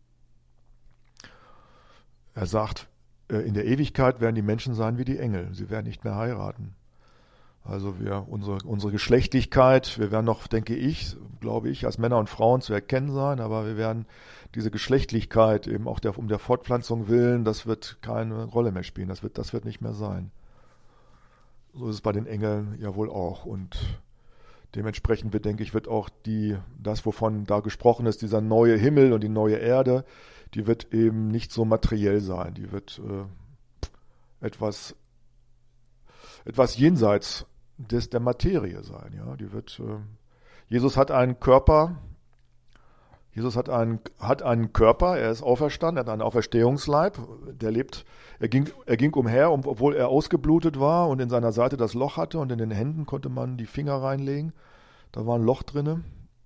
[SPEAKER 1] Er sagt, äh, in der Ewigkeit werden die Menschen sein wie die Engel. Sie werden nicht mehr heiraten. Also wir, unsere, unsere Geschlechtlichkeit, wir werden noch, denke ich, glaube ich, als Männer und Frauen zu erkennen sein, aber wir werden diese Geschlechtlichkeit eben auch der, um der Fortpflanzung willen, das wird keine Rolle mehr spielen, das wird, das wird nicht mehr sein. So ist es bei den Engeln ja wohl auch und dementsprechend wird, denke ich, wird auch die, das, wovon da gesprochen ist, dieser neue Himmel und die neue Erde, die wird eben nicht so materiell sein, die wird äh, etwas, etwas jenseits des, der Materie sein. Ja, die wird, äh, Jesus hat einen Körper, Jesus hat einen, hat einen Körper, er ist auferstanden, er hat einen Auferstehungsleib, der lebt, er ging, er ging umher, obwohl er ausgeblutet war und in seiner Seite das Loch hatte und in den Händen konnte man die Finger reinlegen, da war ein Loch drinne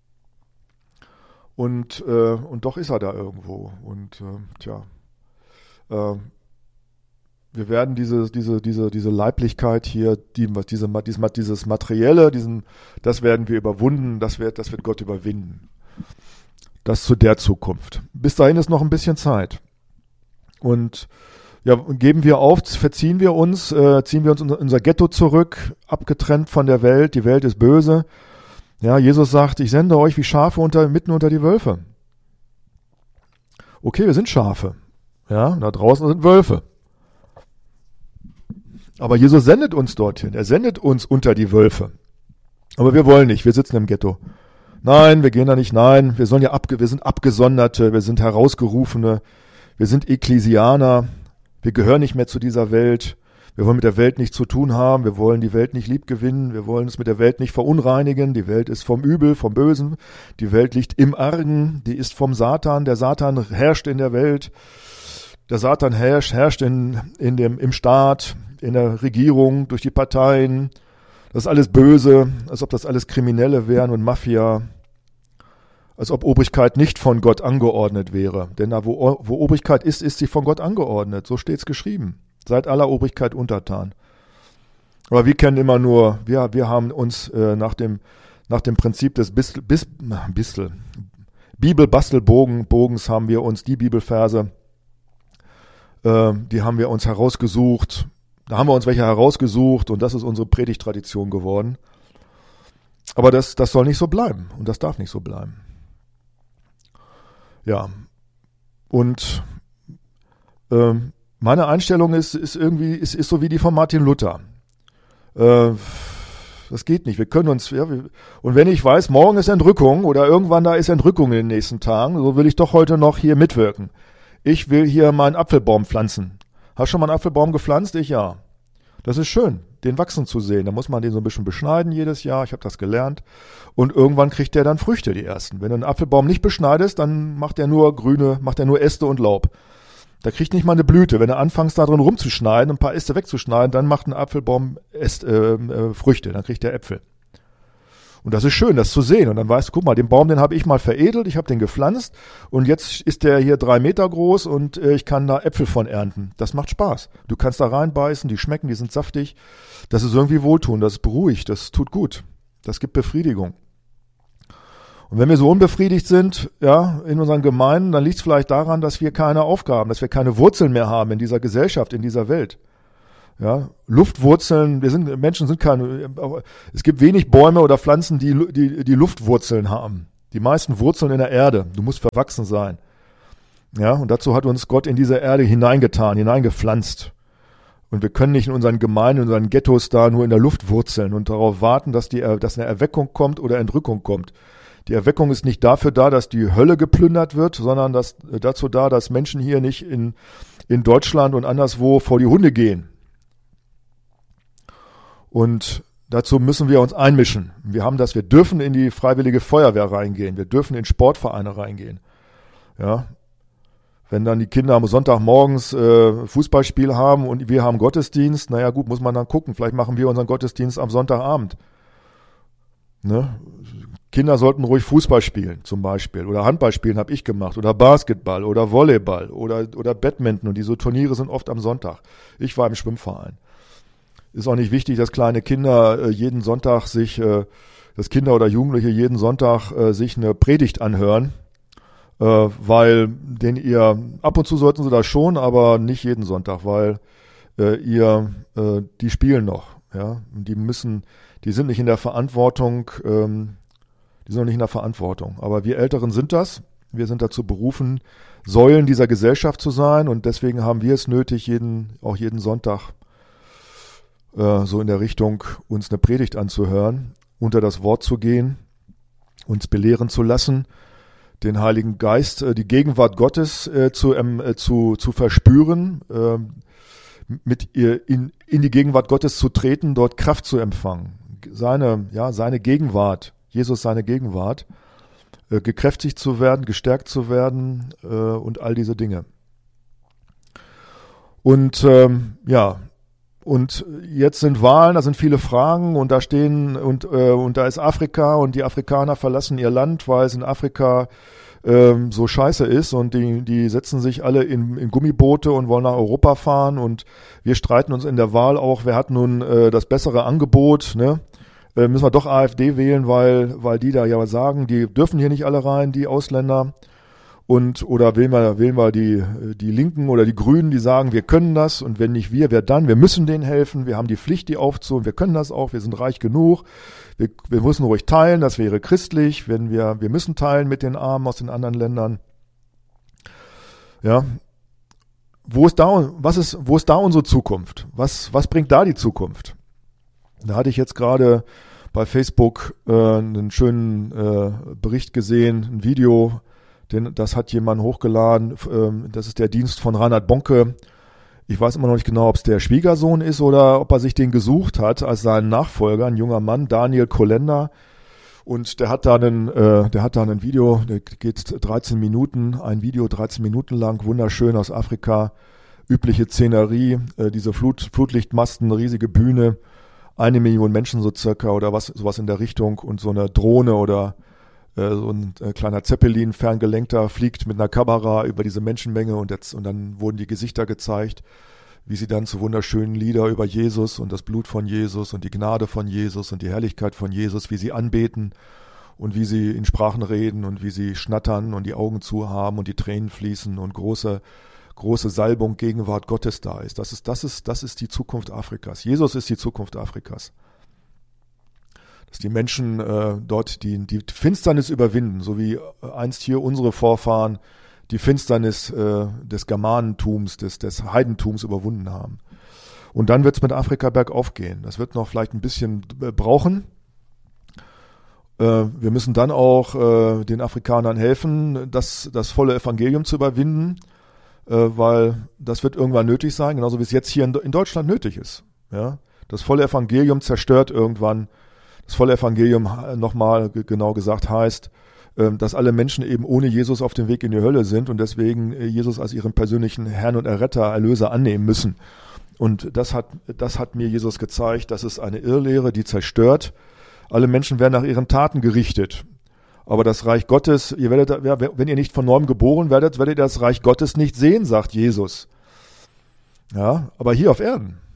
[SPEAKER 1] und, äh, und doch ist er da irgendwo und äh, tja, äh, wir werden diese, diese, diese, diese Leiblichkeit hier, die, diese, dieses, dieses Materielle, diesen, das werden wir überwunden, das wird, das wird Gott überwinden. Das zu der Zukunft. Bis dahin ist noch ein bisschen Zeit. Und ja, geben wir auf, verziehen wir uns, äh, ziehen wir uns in unser Ghetto zurück, abgetrennt von der Welt, die Welt ist böse. Ja, Jesus sagt, ich sende euch wie Schafe unter, mitten unter die Wölfe. Okay, wir sind Schafe. Ja, da draußen sind Wölfe. Aber Jesus sendet uns dorthin. Er sendet uns unter die Wölfe. Aber wir wollen nicht. Wir sitzen im Ghetto. Nein, wir gehen da nicht. Nein, wir sollen ja abge, wir sind Abgesonderte. Wir sind Herausgerufene. Wir sind Ekklesianer. Wir gehören nicht mehr zu dieser Welt. Wir wollen mit der Welt nichts zu tun haben. Wir wollen die Welt nicht lieb gewinnen. Wir wollen es mit der Welt nicht verunreinigen. Die Welt ist vom Übel, vom Bösen. Die Welt liegt im Argen. Die ist vom Satan. Der Satan herrscht in der Welt. Der Satan herrscht, herrscht in, in dem, im Staat, in der Regierung, durch die Parteien. Das ist alles böse, als ob das alles Kriminelle wären und Mafia. Als ob Obrigkeit nicht von Gott angeordnet wäre. Denn da, wo, wo Obrigkeit ist, ist sie von Gott angeordnet. So steht es geschrieben. Seid aller Obrigkeit untertan. Aber wir kennen immer nur, wir, wir haben uns äh, nach dem, nach dem Prinzip des Bistel, Bis, Bistel, Bibelbastelbogens haben wir uns die Bibelverse, äh, die haben wir uns herausgesucht. Da haben wir uns welche herausgesucht und das ist unsere Predigttradition geworden. Aber das, das soll nicht so bleiben und das darf nicht so bleiben. Ja, und ähm, meine Einstellung ist, ist irgendwie, ist, ist so wie die von Martin Luther. Äh, das geht nicht. Wir können uns, ja, wir, und wenn ich weiß, morgen ist Entrückung oder irgendwann da ist Entrückung in den nächsten Tagen, so will ich doch heute noch hier mitwirken. Ich will hier meinen Apfelbaum pflanzen. Hast du schon mal einen Apfelbaum gepflanzt? Ich ja. Das ist schön, den wachsen zu sehen. Da muss man den so ein bisschen beschneiden jedes Jahr. Ich habe das gelernt. Und irgendwann kriegt der dann Früchte, die ersten. Wenn du einen Apfelbaum nicht beschneidest, dann macht er nur grüne, macht er nur Äste und Laub. Da kriegt nicht mal eine Blüte. Wenn du anfängst, da drin rumzuschneiden, ein paar Äste wegzuschneiden, dann macht ein Apfelbaum Äst, äh, äh, Früchte. Dann kriegt der Äpfel. Und das ist schön, das zu sehen. Und dann weißt du, guck mal, den Baum, den habe ich mal veredelt, ich habe den gepflanzt und jetzt ist der hier drei Meter groß und äh, ich kann da Äpfel von ernten. Das macht Spaß. Du kannst da reinbeißen, die schmecken, die sind saftig. Das ist irgendwie wohltuend, das beruhigt, das tut gut. Das gibt Befriedigung. Und wenn wir so unbefriedigt sind, ja, in unseren Gemeinden, dann liegt es vielleicht daran, dass wir keine Aufgaben, dass wir keine Wurzeln mehr haben in dieser Gesellschaft, in dieser Welt. Ja, Luftwurzeln, wir sind, Menschen sind keine, es gibt wenig Bäume oder Pflanzen, die, die, die Luftwurzeln haben. Die meisten Wurzeln in der Erde. Du musst verwachsen sein. Ja, und dazu hat uns Gott in diese Erde hineingetan, hineingepflanzt. Und wir können nicht in unseren Gemeinden, in unseren Ghettos da nur in der Luft wurzeln und darauf warten, dass die, dass eine Erweckung kommt oder Entrückung kommt. Die Erweckung ist nicht dafür da, dass die Hölle geplündert wird, sondern dass, dazu da, dass Menschen hier nicht in, in Deutschland und anderswo vor die Hunde gehen. Und dazu müssen wir uns einmischen. Wir haben das, wir dürfen in die freiwillige Feuerwehr reingehen. Wir dürfen in Sportvereine reingehen. Ja. Wenn dann die Kinder am Sonntagmorgens äh, Fußballspiel haben und wir haben Gottesdienst, naja gut, muss man dann gucken. Vielleicht machen wir unseren Gottesdienst am Sonntagabend. Ne? Kinder sollten ruhig Fußball spielen zum Beispiel. Oder Handball spielen habe ich gemacht. Oder Basketball oder Volleyball oder, oder Badminton. Und diese Turniere sind oft am Sonntag. Ich war im Schwimmverein. Ist auch nicht wichtig, dass kleine Kinder äh, jeden Sonntag sich, äh, dass Kinder oder Jugendliche jeden Sonntag äh, sich eine Predigt anhören, äh, weil den ihr, ab und zu sollten sie das schon, aber nicht jeden Sonntag, weil äh, ihr, äh, die spielen noch, ja, und die müssen, die sind nicht in der Verantwortung, ähm, die sind noch nicht in der Verantwortung, aber wir Älteren sind das, wir sind dazu berufen, Säulen dieser Gesellschaft zu sein und deswegen haben wir es nötig, jeden, auch jeden Sonntag so in der Richtung, uns eine Predigt anzuhören, unter das Wort zu gehen, uns belehren zu lassen, den Heiligen Geist, die Gegenwart Gottes äh, zu, äh, zu, zu verspüren, äh, mit ihr in, in die Gegenwart Gottes zu treten, dort Kraft zu empfangen. Seine, ja, seine Gegenwart, Jesus seine Gegenwart, äh, gekräftigt zu werden, gestärkt zu werden äh, und all diese Dinge. Und ähm, ja, Und jetzt sind Wahlen, da sind viele Fragen und da stehen und äh, und da ist Afrika und die Afrikaner verlassen ihr Land, weil es in Afrika ähm, so scheiße ist und die die setzen sich alle in, in Gummiboote und wollen nach Europa fahren und wir streiten uns in der Wahl auch, wer hat nun äh, das bessere Angebot, ne? Äh, müssen wir doch AfD wählen, weil weil die da ja sagen, die dürfen hier nicht alle rein, die Ausländer. Und, oder wählen wir, wählen wir die, die Linken oder die Grünen, die sagen, wir können das und wenn nicht wir, wer dann? Wir müssen denen helfen, wir haben die Pflicht, die aufzuholen, wir können das auch, wir sind reich genug, wir, wir müssen ruhig teilen, das wäre christlich, wenn wir, wir müssen teilen mit den Armen aus den anderen Ländern. Ja. Wo ist da, was ist, wo ist da unsere Zukunft? Was, was bringt da die Zukunft? Da hatte ich jetzt gerade bei Facebook äh, einen schönen äh, Bericht gesehen, ein Video. Den, das hat jemand hochgeladen, ähm, das ist der Dienst von Reinhard Bonke. Ich weiß immer noch nicht genau, ob es der Schwiegersohn ist oder ob er sich den gesucht hat als seinen Nachfolger, ein junger Mann, Daniel Kolender. Und der hat da einen, äh, der hat da ein Video, der geht dreizehn Minuten, ein Video dreizehn Minuten lang, wunderschön aus Afrika, übliche Szenerie, äh, diese Flut, Flutlichtmasten, riesige Bühne, eine Million Menschen so circa oder was, sowas in der Richtung und so eine Drohne oder so ein äh, kleiner Zeppelin, ferngelenkter, fliegt mit einer Kamera über diese Menschenmenge und, jetzt, und dann wurden die Gesichter gezeigt, wie sie dann zu wunderschönen Lieder über Jesus und das Blut von Jesus und die Gnade von Jesus und die Herrlichkeit von Jesus, wie sie anbeten und wie sie in Sprachen reden und wie sie schnattern und die Augen zu haben und die Tränen fließen und große, große Salbung, Gegenwart Gottes da ist. Das ist, das ist, das ist die Zukunft Afrikas. Jesus ist die Zukunft Afrikas. Dass die Menschen äh, dort die, die Finsternis überwinden, so wie einst hier unsere Vorfahren die Finsternis äh, des Germanentums, des, des Heidentums überwunden haben. Und dann wird es mit Afrika bergauf gehen. Das wird noch vielleicht ein bisschen äh, brauchen. Äh, wir müssen dann auch äh, den Afrikanern helfen, das, das volle Evangelium zu überwinden, äh, weil das wird irgendwann nötig sein, genauso wie es jetzt hier in, in Deutschland nötig ist. Ja? Das volle Evangelium zerstört irgendwann. Das volle Evangelium, nochmal genau gesagt, heißt, dass alle Menschen eben ohne Jesus auf dem Weg in die Hölle sind und deswegen Jesus als ihren persönlichen Herrn und Erretter, Erlöser annehmen müssen. Und das hat, das hat mir Jesus gezeigt, das ist eine Irrlehre, die zerstört. Alle Menschen werden nach ihren Taten gerichtet. Aber das Reich Gottes, ihr werdet, wenn ihr nicht von neuem geboren werdet, werdet ihr das Reich Gottes nicht sehen, sagt Jesus. Ja, aber hier auf Erden.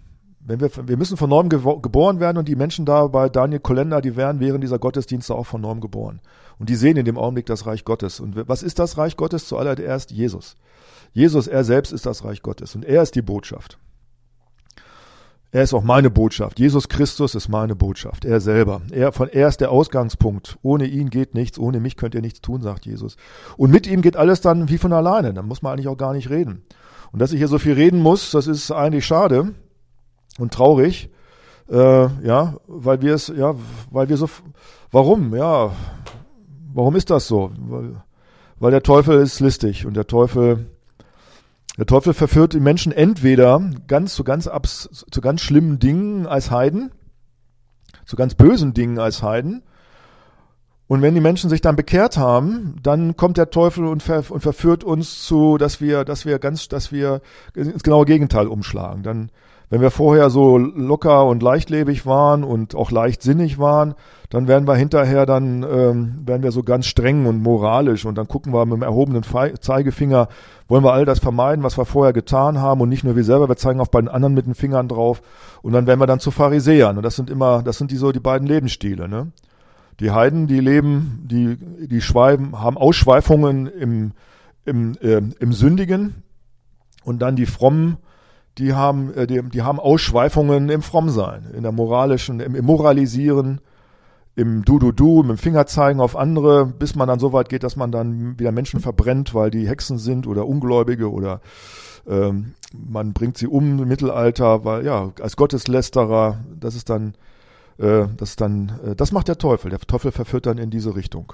[SPEAKER 1] Wenn wir, wir müssen von neuem gewo- geboren werden und die Menschen da bei Daniel Kolender, die werden während dieser Gottesdienste auch von neuem geboren. Und die sehen in dem Augenblick das Reich Gottes. Und was ist das Reich Gottes? Zuallererst Jesus. Jesus, er selbst ist das Reich Gottes und er ist die Botschaft. Er ist auch meine Botschaft. Jesus Christus ist meine Botschaft. Er selber. Er, von, er ist der Ausgangspunkt. Ohne ihn geht nichts. Ohne mich könnt ihr nichts tun, sagt Jesus. Und mit ihm geht alles dann wie von alleine. Dann muss man eigentlich auch gar nicht reden. Und dass ich hier so viel reden muss, das ist eigentlich schade und traurig. Äh, ja, weil wir es, ja, weil wir so, warum? Ja, warum ist das so? Weil, weil der Teufel ist listig und der Teufel Der Teufel verführt die Menschen entweder ganz zu ganz abs, zu ganz schlimmen Dingen als Heiden, zu ganz bösen Dingen als Heiden. Und wenn die Menschen sich dann bekehrt haben, dann kommt der Teufel und, ver, und verführt uns zu, dass wir, dass wir ganz, dass wir ins genaue Gegenteil umschlagen. Dann, wenn wir vorher so locker und leichtlebig waren und auch leichtsinnig waren, dann werden wir hinterher dann ähm, werden wir so ganz streng und moralisch und dann gucken wir mit dem erhobenen Fe- Zeigefinger, wollen wir all das vermeiden, was wir vorher getan haben und nicht nur wir selber, wir zeigen auch bei den anderen mit den Fingern drauf und dann werden wir dann zu Pharisäern und das sind immer, das sind die so die beiden Lebensstile, ne? Die Heiden, die leben, die die schweifen, haben Ausschweifungen im im äh, im Sündigen und dann die Frommen, die haben äh, die, die haben Ausschweifungen im Frommsein, in der moralischen, im, im Moralisieren, im Du-Du-Du, mit dem Fingerzeigen auf andere, bis man dann so weit geht, dass man dann wieder Menschen verbrennt, weil die Hexen sind oder Ungläubige oder ähm, man bringt sie um im Mittelalter, weil ja, als Gotteslästerer, das ist dann, äh, das ist dann, äh, das macht der Teufel. Der Teufel verführt dann in diese Richtung.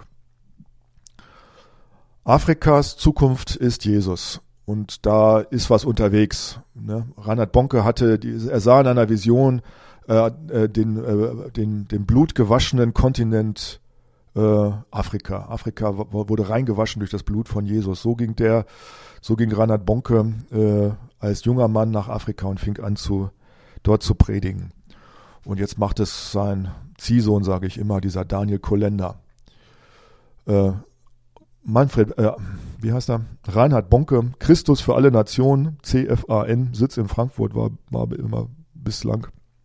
[SPEAKER 1] Afrikas Zukunft ist Jesus. Und da ist was unterwegs. Ne? Reinhard Bonke hatte, die, er sah in einer Vision äh, den, äh, den, den blutgewaschenen Kontinent äh, Afrika. Afrika w- wurde reingewaschen durch das Blut von Jesus. So ging der, so ging Reinhard Bonke äh, als junger Mann nach Afrika und fing an, zu, dort zu predigen. Und jetzt macht es sein Ziehsohn, sage ich immer, dieser Daniel Kolender. Äh, Manfred, äh, wie heißt er? Reinhard Bonke, Christus für alle Nationen, C F A N, Sitz in Frankfurt, war, war immer bislang.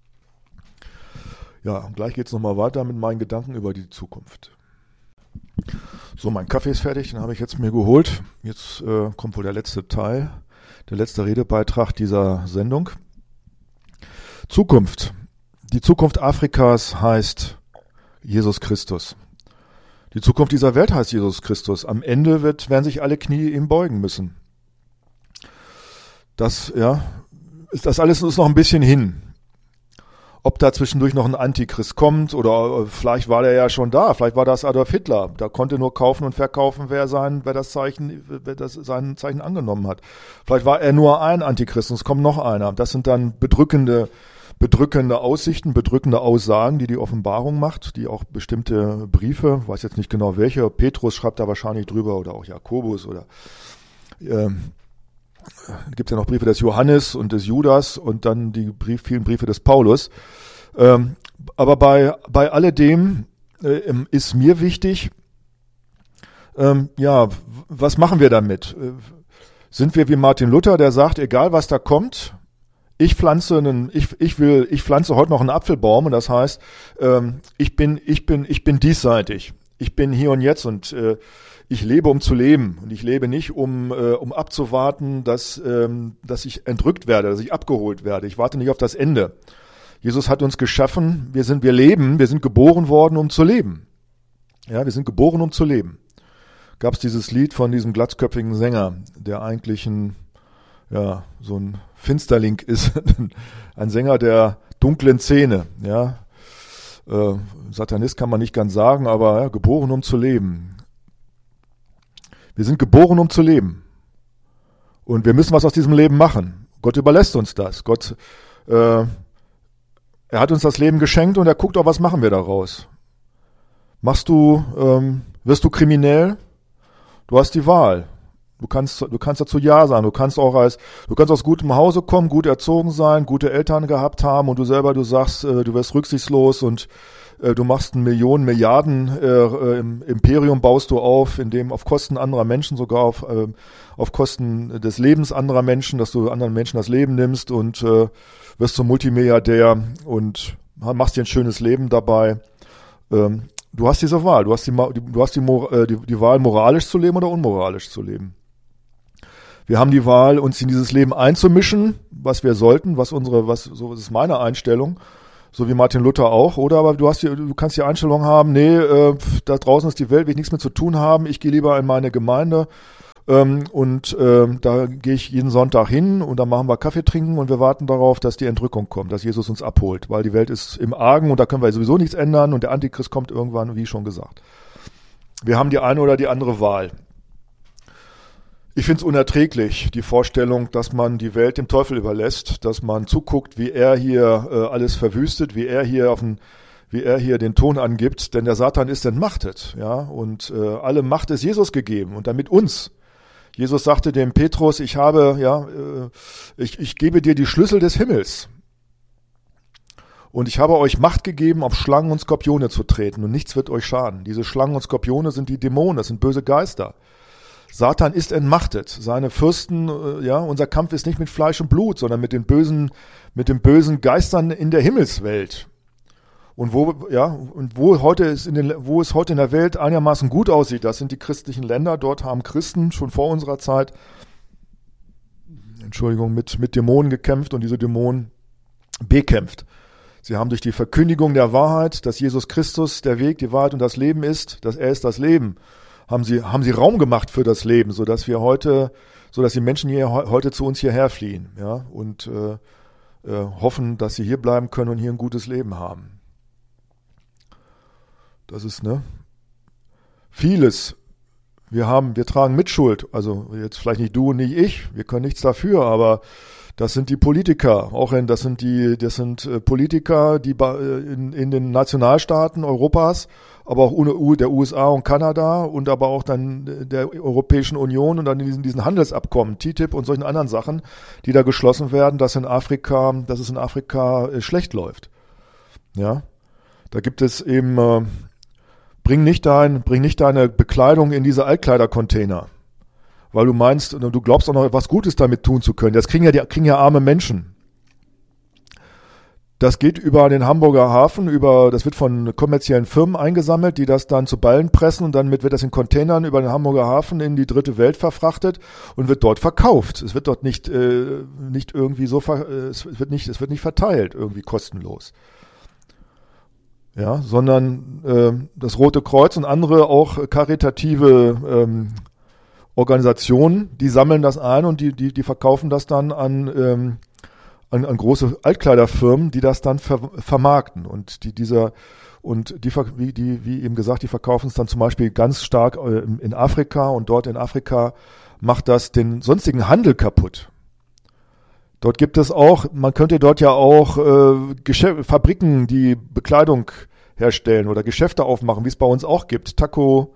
[SPEAKER 1] Ja, und gleich geht es nochmal weiter mit meinen Gedanken über die Zukunft. So, mein Kaffee ist fertig, den habe ich jetzt mir geholt. Jetzt äh, kommt wohl der letzte Teil, der letzte Redebeitrag dieser Sendung. Zukunft. Die Zukunft Afrikas heißt Jesus Christus. Die Zukunft dieser Welt heißt Jesus Christus. Am Ende wird, werden sich alle Knie ihm beugen müssen. Das, ja, ist, das alles ist noch ein bisschen hin. Ob da zwischendurch noch ein Antichrist kommt oder vielleicht war der ja schon da, vielleicht war das Adolf Hitler. Da konnte nur kaufen und verkaufen, wer sein, wer das Zeichen, wer das sein Zeichen angenommen hat. Vielleicht war er nur ein Antichrist und es kommt noch einer. Das sind dann bedrückende bedrückende Aussichten, bedrückende Aussagen, die die Offenbarung macht, die auch bestimmte Briefe, weiß jetzt nicht genau welche, Petrus schreibt da wahrscheinlich drüber oder auch Jakobus oder ähm, gibt ja noch Briefe des Johannes und des Judas und dann die Brief, vielen Briefe des Paulus. Ähm, aber bei bei alledem äh, ist mir wichtig, ähm, ja, was machen wir damit? Äh, sind wir wie Martin Luther, der sagt, egal was da kommt, Ich pflanze einen, ich, ich will, ich pflanze heute noch einen Apfelbaum und das heißt, ähm, ich bin, ich bin, ich bin diesseitig. Ich bin hier und jetzt und äh, ich lebe, um zu leben und ich lebe nicht, um, äh, um abzuwarten, dass, ähm, dass ich entrückt werde, dass ich abgeholt werde. Ich warte nicht auf das Ende. Jesus hat uns geschaffen. Wir sind, wir leben. Wir sind geboren worden, um zu leben. Ja, wir sind geboren, um zu leben. Gab es dieses Lied von diesem glatzköpfigen Sänger, der eigentlich ein ja, so ein Finsterling ist, ein Sänger der dunklen Szene, ja. Äh, Satanist kann man nicht ganz sagen, aber ja, geboren, um zu leben. Wir sind geboren, um zu leben. Und wir müssen was aus diesem Leben machen. Gott überlässt uns das. Gott, äh, er hat uns das Leben geschenkt und er guckt auch, was machen wir daraus. Machst du, ähm, wirst du kriminell? Du hast die Wahl. Du kannst, du kannst dazu Ja sagen. Du kannst auch als, du kannst aus gutem Hause kommen, gut erzogen sein, gute Eltern gehabt haben und du selber, du sagst, äh, du wirst rücksichtslos und äh, du machst ein Millionen, Milliarden äh, im Imperium baust du auf, in dem auf Kosten anderer Menschen, sogar auf, äh, auf Kosten des Lebens anderer Menschen, dass du anderen Menschen das Leben nimmst und äh, wirst zum Multimilliardär und machst dir ein schönes Leben dabei. Ähm, du hast diese Wahl, du hast die, du hast die, die, die Wahl, moralisch zu leben oder unmoralisch zu leben. Wir haben die Wahl, uns in dieses Leben einzumischen, was wir sollten, was unsere, was, so ist meine Einstellung, so wie Martin Luther auch, oder? Aber du hast die, du kannst die Einstellung haben, nee, äh, da draußen ist die Welt, will ich nichts mehr zu tun haben, ich gehe lieber in meine Gemeinde ähm, und äh, da gehe ich jeden Sonntag hin und dann machen wir Kaffee trinken und wir warten darauf, dass die Entrückung kommt, dass Jesus uns abholt, weil die Welt ist im Argen und da können wir sowieso nichts ändern und der Antichrist kommt irgendwann, wie schon gesagt. Wir haben die eine oder die andere Wahl. Ich finde es unerträglich, die Vorstellung, dass man die Welt dem Teufel überlässt, dass man zuguckt, wie er hier äh, alles verwüstet, wie er hier auf den, wie er hier den Ton angibt, denn der Satan ist entmachtet, ja, und äh, alle Macht ist Jesus gegeben und damit uns. Jesus sagte dem Petrus, ich habe, ja, äh, ich, ich gebe dir die Schlüssel des Himmels. Und ich habe euch Macht gegeben, auf Schlangen und Skorpione zu treten und nichts wird euch schaden. Diese Schlangen und Skorpione sind die Dämonen, das sind böse Geister. Satan ist entmachtet. Seine Fürsten, ja, unser Kampf ist nicht mit Fleisch und Blut, sondern mit den bösen, mit den bösen Geistern in der Himmelswelt. Und wo, ja, und wo heute ist in den, wo es heute in der Welt einigermaßen gut aussieht, das sind die christlichen Länder. Dort haben Christen schon vor unserer Zeit, Entschuldigung, mit, mit Dämonen gekämpft und diese Dämonen bekämpft. Sie haben durch die Verkündigung der Wahrheit, dass Jesus Christus der Weg, die Wahrheit und das Leben ist, dass er ist das Leben, haben sie, haben sie Raum gemacht für das Leben, so dass wir heute, so dass die Menschen hier heute zu uns hierher fliehen, ja, und äh, äh, hoffen, dass sie hier bleiben können und hier ein gutes Leben haben. Das ist, ne, vieles. Wir haben, wir tragen Mitschuld, also jetzt vielleicht nicht du und nicht ich, wir können nichts dafür, aber das sind die Politiker, auch in, das sind die, das sind äh, Politiker, die äh, in, in den Nationalstaaten Europas, aber auch U, der U S A und Kanada und aber auch dann der Europäischen Union und dann diesen, diesen Handelsabkommen, T T I P und solchen anderen Sachen, die da geschlossen werden, dass in Afrika, dass es in Afrika äh, schlecht läuft. Ja, da gibt es eben, äh, bring nicht dein, bring nicht deine Bekleidung in diese Altkleidercontainer, weil du meinst, du glaubst auch noch etwas Gutes damit tun zu können. Das kriegen ja, die, kriegen ja arme Menschen. Das geht über den Hamburger Hafen, über, das wird von kommerziellen Firmen eingesammelt, die das dann zu Ballen pressen und dann wird das in Containern über den Hamburger Hafen in die dritte Welt verfrachtet und wird dort verkauft. Es wird dort nicht, äh, nicht irgendwie so, ver, äh, es wird nicht, es wird nicht verteilt, irgendwie kostenlos. Ja, sondern äh, das Rote Kreuz und andere auch karitative ähm, Organisationen, die sammeln das ein und die, die, die verkaufen das dann an, ähm, an, an große Altkleiderfirmen, die das dann ver, vermarkten. Und die, dieser, und die, wie, die, wie eben gesagt, die verkaufen es dann zum Beispiel ganz stark äh, in Afrika und dort in Afrika macht das den sonstigen Handel kaputt. Dort gibt es auch, man könnte dort ja auch äh, Geschäf- Fabriken, die Bekleidung herstellen oder Geschäfte aufmachen, wie es bei uns auch gibt. Taco,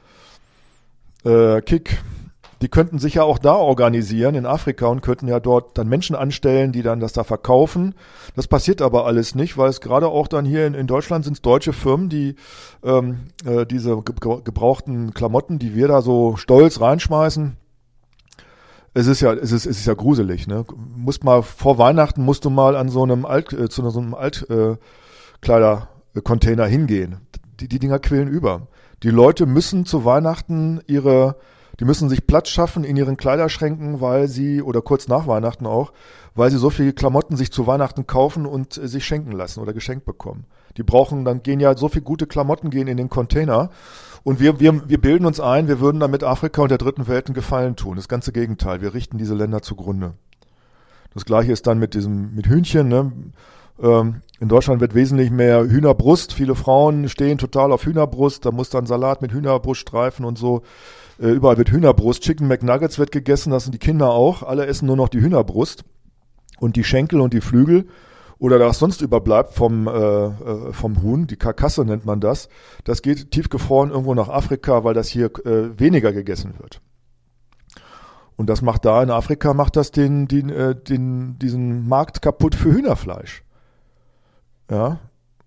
[SPEAKER 1] äh, Kick, die könnten sich ja auch da organisieren in Afrika und könnten ja dort dann Menschen anstellen, die dann das da verkaufen. Das passiert aber alles nicht, weil es gerade auch dann hier in, in Deutschland sind es deutsche Firmen, die ähm, äh, diese ge- gebrauchten Klamotten, die wir da so stolz reinschmeißen. Es ist ja, es ist, es ist ja gruselig, ne? Musst mal vor Weihnachten musst du mal an so einem Alt, äh, zu so einem Altkleidercontainer äh, hingehen. Die, die Dinger quillen über. Die Leute müssen zu Weihnachten ihre, die müssen sich Platz schaffen in ihren Kleiderschränken, weil sie, oder kurz nach Weihnachten auch, weil sie so viele Klamotten sich zu Weihnachten kaufen und äh, sich schenken lassen oder geschenkt bekommen. Die brauchen, dann gehen ja so viele gute Klamotten gehen in den Container. Und wir, wir, wir bilden uns ein, wir würden damit Afrika und der dritten Welt einen Gefallen tun. Das ganze Gegenteil. Wir richten diese Länder zugrunde. Das Gleiche ist dann mit diesem, mit Hühnchen, ne? Ähm, in Deutschland wird wesentlich mehr Hühnerbrust. Viele Frauen stehen total auf Hühnerbrust. Da muss dann Salat mit Hühnerbruststreifen und so. Äh, überall wird Hühnerbrust. Chicken McNuggets wird gegessen. Das sind die Kinder auch. Alle essen nur noch die Hühnerbrust und die Schenkel und die Flügel. Oder was sonst überbleibt vom, äh, vom Huhn, die Karkasse nennt man das, das geht tiefgefroren irgendwo nach Afrika, weil das hier äh, weniger gegessen wird. Und das macht da in Afrika, macht das den, den, äh, den, diesen Markt kaputt für Hühnerfleisch. Ja,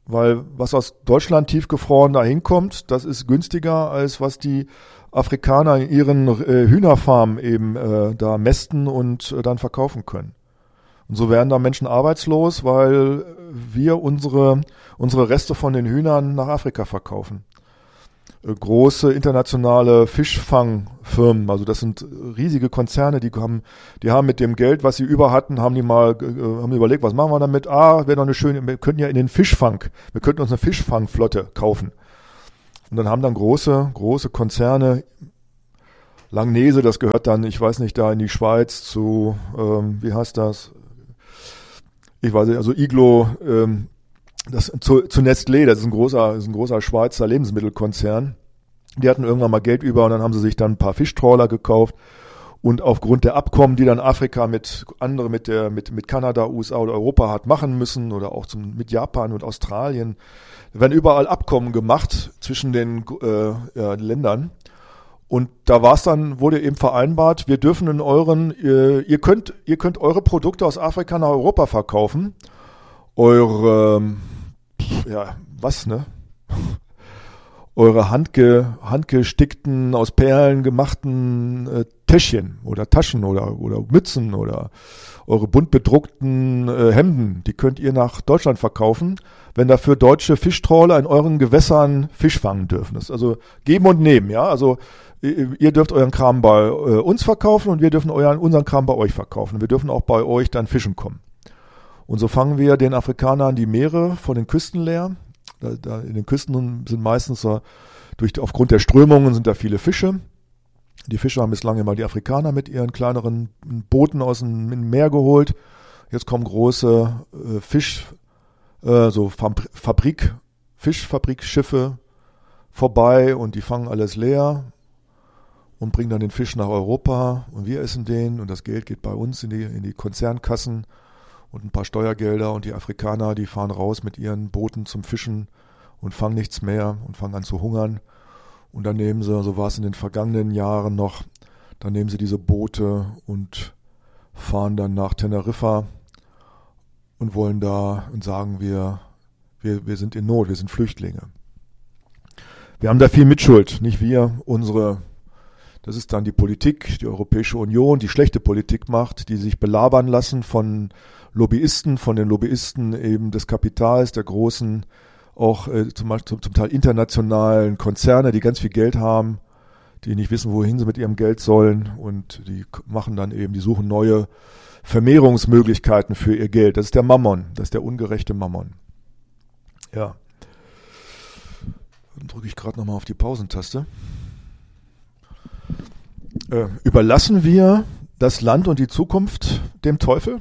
[SPEAKER 1] weil was aus Deutschland tiefgefroren da hinkommt, das ist günstiger, als was die Afrikaner in ihren äh, Hühnerfarmen eben äh, da mästen und äh, dann verkaufen können. Und so werden da Menschen arbeitslos, weil wir unsere, unsere Reste von den Hühnern nach Afrika verkaufen. Äh, große internationale Fischfangfirmen, also das sind riesige Konzerne, die haben, die haben mit dem Geld, was sie über hatten, haben die mal äh, haben die überlegt, was machen wir damit? Ah, wäre doch eine schöne, wir könnten ja in den Fischfang, wir könnten uns eine Fischfangflotte kaufen. Und dann haben dann große, große Konzerne, Langnese, das gehört dann, ich weiß nicht, da in die Schweiz zu, ähm, wie heißt das? Ich weiß nicht, also Iglo, ähm, das zu, zu Nestlé, das ist ein großer, das ist ein großer Schweizer Lebensmittelkonzern. Die hatten irgendwann mal Geld über und dann haben sie sich dann ein paar Fischtrawler gekauft. Und aufgrund der Abkommen, die dann Afrika mit andere mit der mit mit Kanada, U S A oder Europa hat machen müssen oder auch zum, mit Japan und Australien, werden überall Abkommen gemacht zwischen den äh, ja, Ländern. Und da war es dann, wurde eben vereinbart, wir dürfen in euren, ihr, ihr könnt, ihr könnt eure Produkte aus Afrika nach Europa verkaufen. Eure, ja, was, ne? Eure handge, handgestickten, aus Perlen gemachten äh, Täschchen oder Taschen oder, oder Mützen oder eure bunt bedruckten äh, Hemden, die könnt ihr nach Deutschland verkaufen, wenn dafür deutsche Fischtrawler in euren Gewässern Fisch fangen dürfen. Das ist also geben und nehmen, ja. Also ihr dürft euren Kram bei äh, uns verkaufen und wir dürfen euren, unseren Kram bei euch verkaufen. Wir dürfen auch bei euch dann fischen kommen. Und so fangen wir den Afrikanern die Meere vor den Küsten leer. Da, da in den Küsten sind meistens so, durch, aufgrund der Strömungen sind da viele Fische. Die Fischer haben bislang immer die Afrikaner mit ihren kleineren Booten aus dem Meer geholt. Jetzt kommen große äh, Fisch, äh, so Fabrik, Fischfabrikschiffe vorbei und die fangen alles leer und bringen dann den Fisch nach Europa und wir essen den und das Geld geht bei uns in die, in die Konzernkassen und ein paar Steuergelder und die Afrikaner, die fahren raus mit ihren Booten zum Fischen und fangen nichts mehr und fangen an zu hungern. Und dann nehmen sie, so war es in den vergangenen Jahren noch, dann nehmen sie diese Boote und fahren dann nach Teneriffa und wollen da und sagen, wir, wir, wir sind in Not, wir sind Flüchtlinge. Wir haben da viel Mitschuld, nicht wir, unsere, das ist dann die Politik, die Europäische Union, die schlechte Politik macht, die sich belabern lassen von Lobbyisten, von den Lobbyisten eben des Kapitals, der großen, auch äh, zum, zum, zum Teil internationalen Konzerne, die ganz viel Geld haben, die nicht wissen, wohin sie mit ihrem Geld sollen und die machen dann eben, die suchen neue Vermehrungsmöglichkeiten für ihr Geld. Das ist der Mammon, das ist der ungerechte Mammon. Ja. Dann drücke ich gerade nochmal auf die Pausentaste. Äh, überlassen wir das Land und die Zukunft dem Teufel?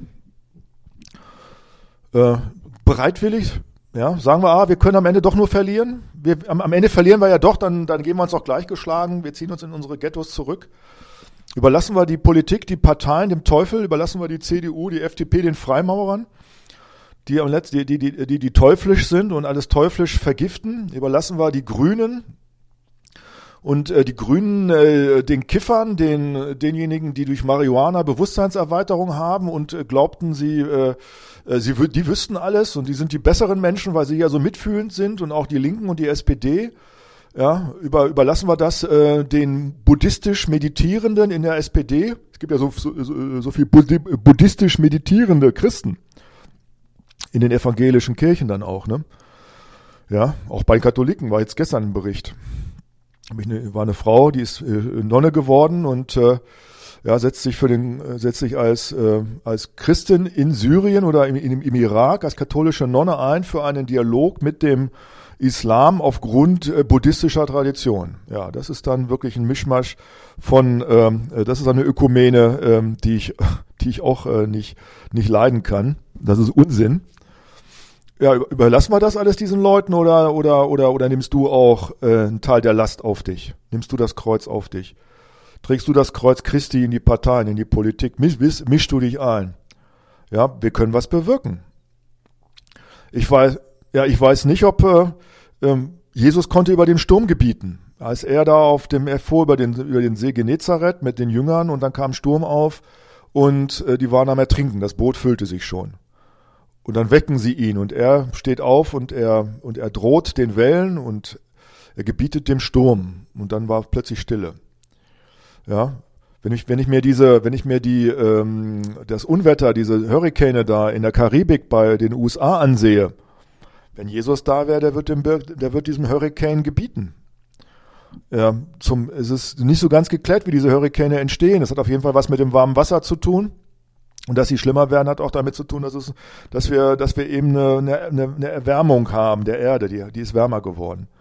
[SPEAKER 1] Äh, bereitwillig? Ja, sagen wir, ah, wir können am Ende doch nur verlieren. Wir, am, am Ende verlieren wir ja doch, dann, dann geben wir uns auch gleich geschlagen. Wir ziehen uns in unsere Ghettos zurück. Überlassen wir die Politik, die Parteien dem Teufel, überlassen wir die C D U, die F D P den Freimaurern, die am letzten, die, die, die, die teuflisch sind und alles teuflisch vergiften. Überlassen wir die Grünen und äh, die Grünen äh, den Kiffern, den denjenigen, die durch Marihuana Bewusstseinserweiterung haben und äh, glaubten, sie äh, Sie, die wüssten alles und die sind die besseren Menschen, weil sie ja so mitfühlend sind und auch die Linken und die S P D. Ja, über, überlassen wir das äh, den buddhistisch Meditierenden in der S P D. Es gibt ja so, so, so viel buddhistisch meditierende Christen in den evangelischen Kirchen dann auch, ne? Ja, auch bei Katholiken war jetzt gestern ein Bericht. War eine Frau, die ist äh, Nonne geworden und äh, ja, setzt sich für den, setzt sich als, äh, als Christin in Syrien oder im, im, im Irak als katholische Nonne ein für einen Dialog mit dem Islam aufgrund äh, buddhistischer Tradition. Ja, das ist dann wirklich ein Mischmasch von, ähm, das ist eine Ökumene, ähm, die ich, die ich auch äh, nicht, nicht leiden kann. Das ist Unsinn. Ja, überlassen wir das alles diesen Leuten oder, oder, oder, oder nimmst du auch äh, einen Teil der Last auf dich? Nimmst du das Kreuz auf dich? Trägst du das Kreuz Christi in die Parteien, in die Politik? Misch, misch, mischst du dich ein? Ja, wir können was bewirken. Ich weiß, ja, ich weiß nicht, ob äh, ähm, Jesus konnte über den Sturm gebieten. Als er da auf dem, er fuhr über den, über den See Genezareth mit den Jüngern und dann kam Sturm auf und äh, die waren am Ertrinken. Das Boot füllte sich schon. Und dann wecken sie ihn und er steht auf und er, und er droht den Wellen und er gebietet dem Sturm. Und dann war plötzlich Stille. Ja, wenn ich, wenn ich mir diese, wenn ich mir die, ähm, das Unwetter, diese Hurrikane da in der Karibik bei den U S A ansehe, wenn Jesus da wäre, der wird dem, der wird diesem Hurricane gebieten. Ja, zum, es ist nicht so ganz geklärt, wie diese Hurrikane entstehen. Das hat auf jeden Fall was mit dem warmen Wasser zu tun. Und dass sie schlimmer werden, hat auch damit zu tun, dass es, dass wir, dass wir eben eine, eine, eine Erwärmung haben der Erde, die, die ist wärmer geworden.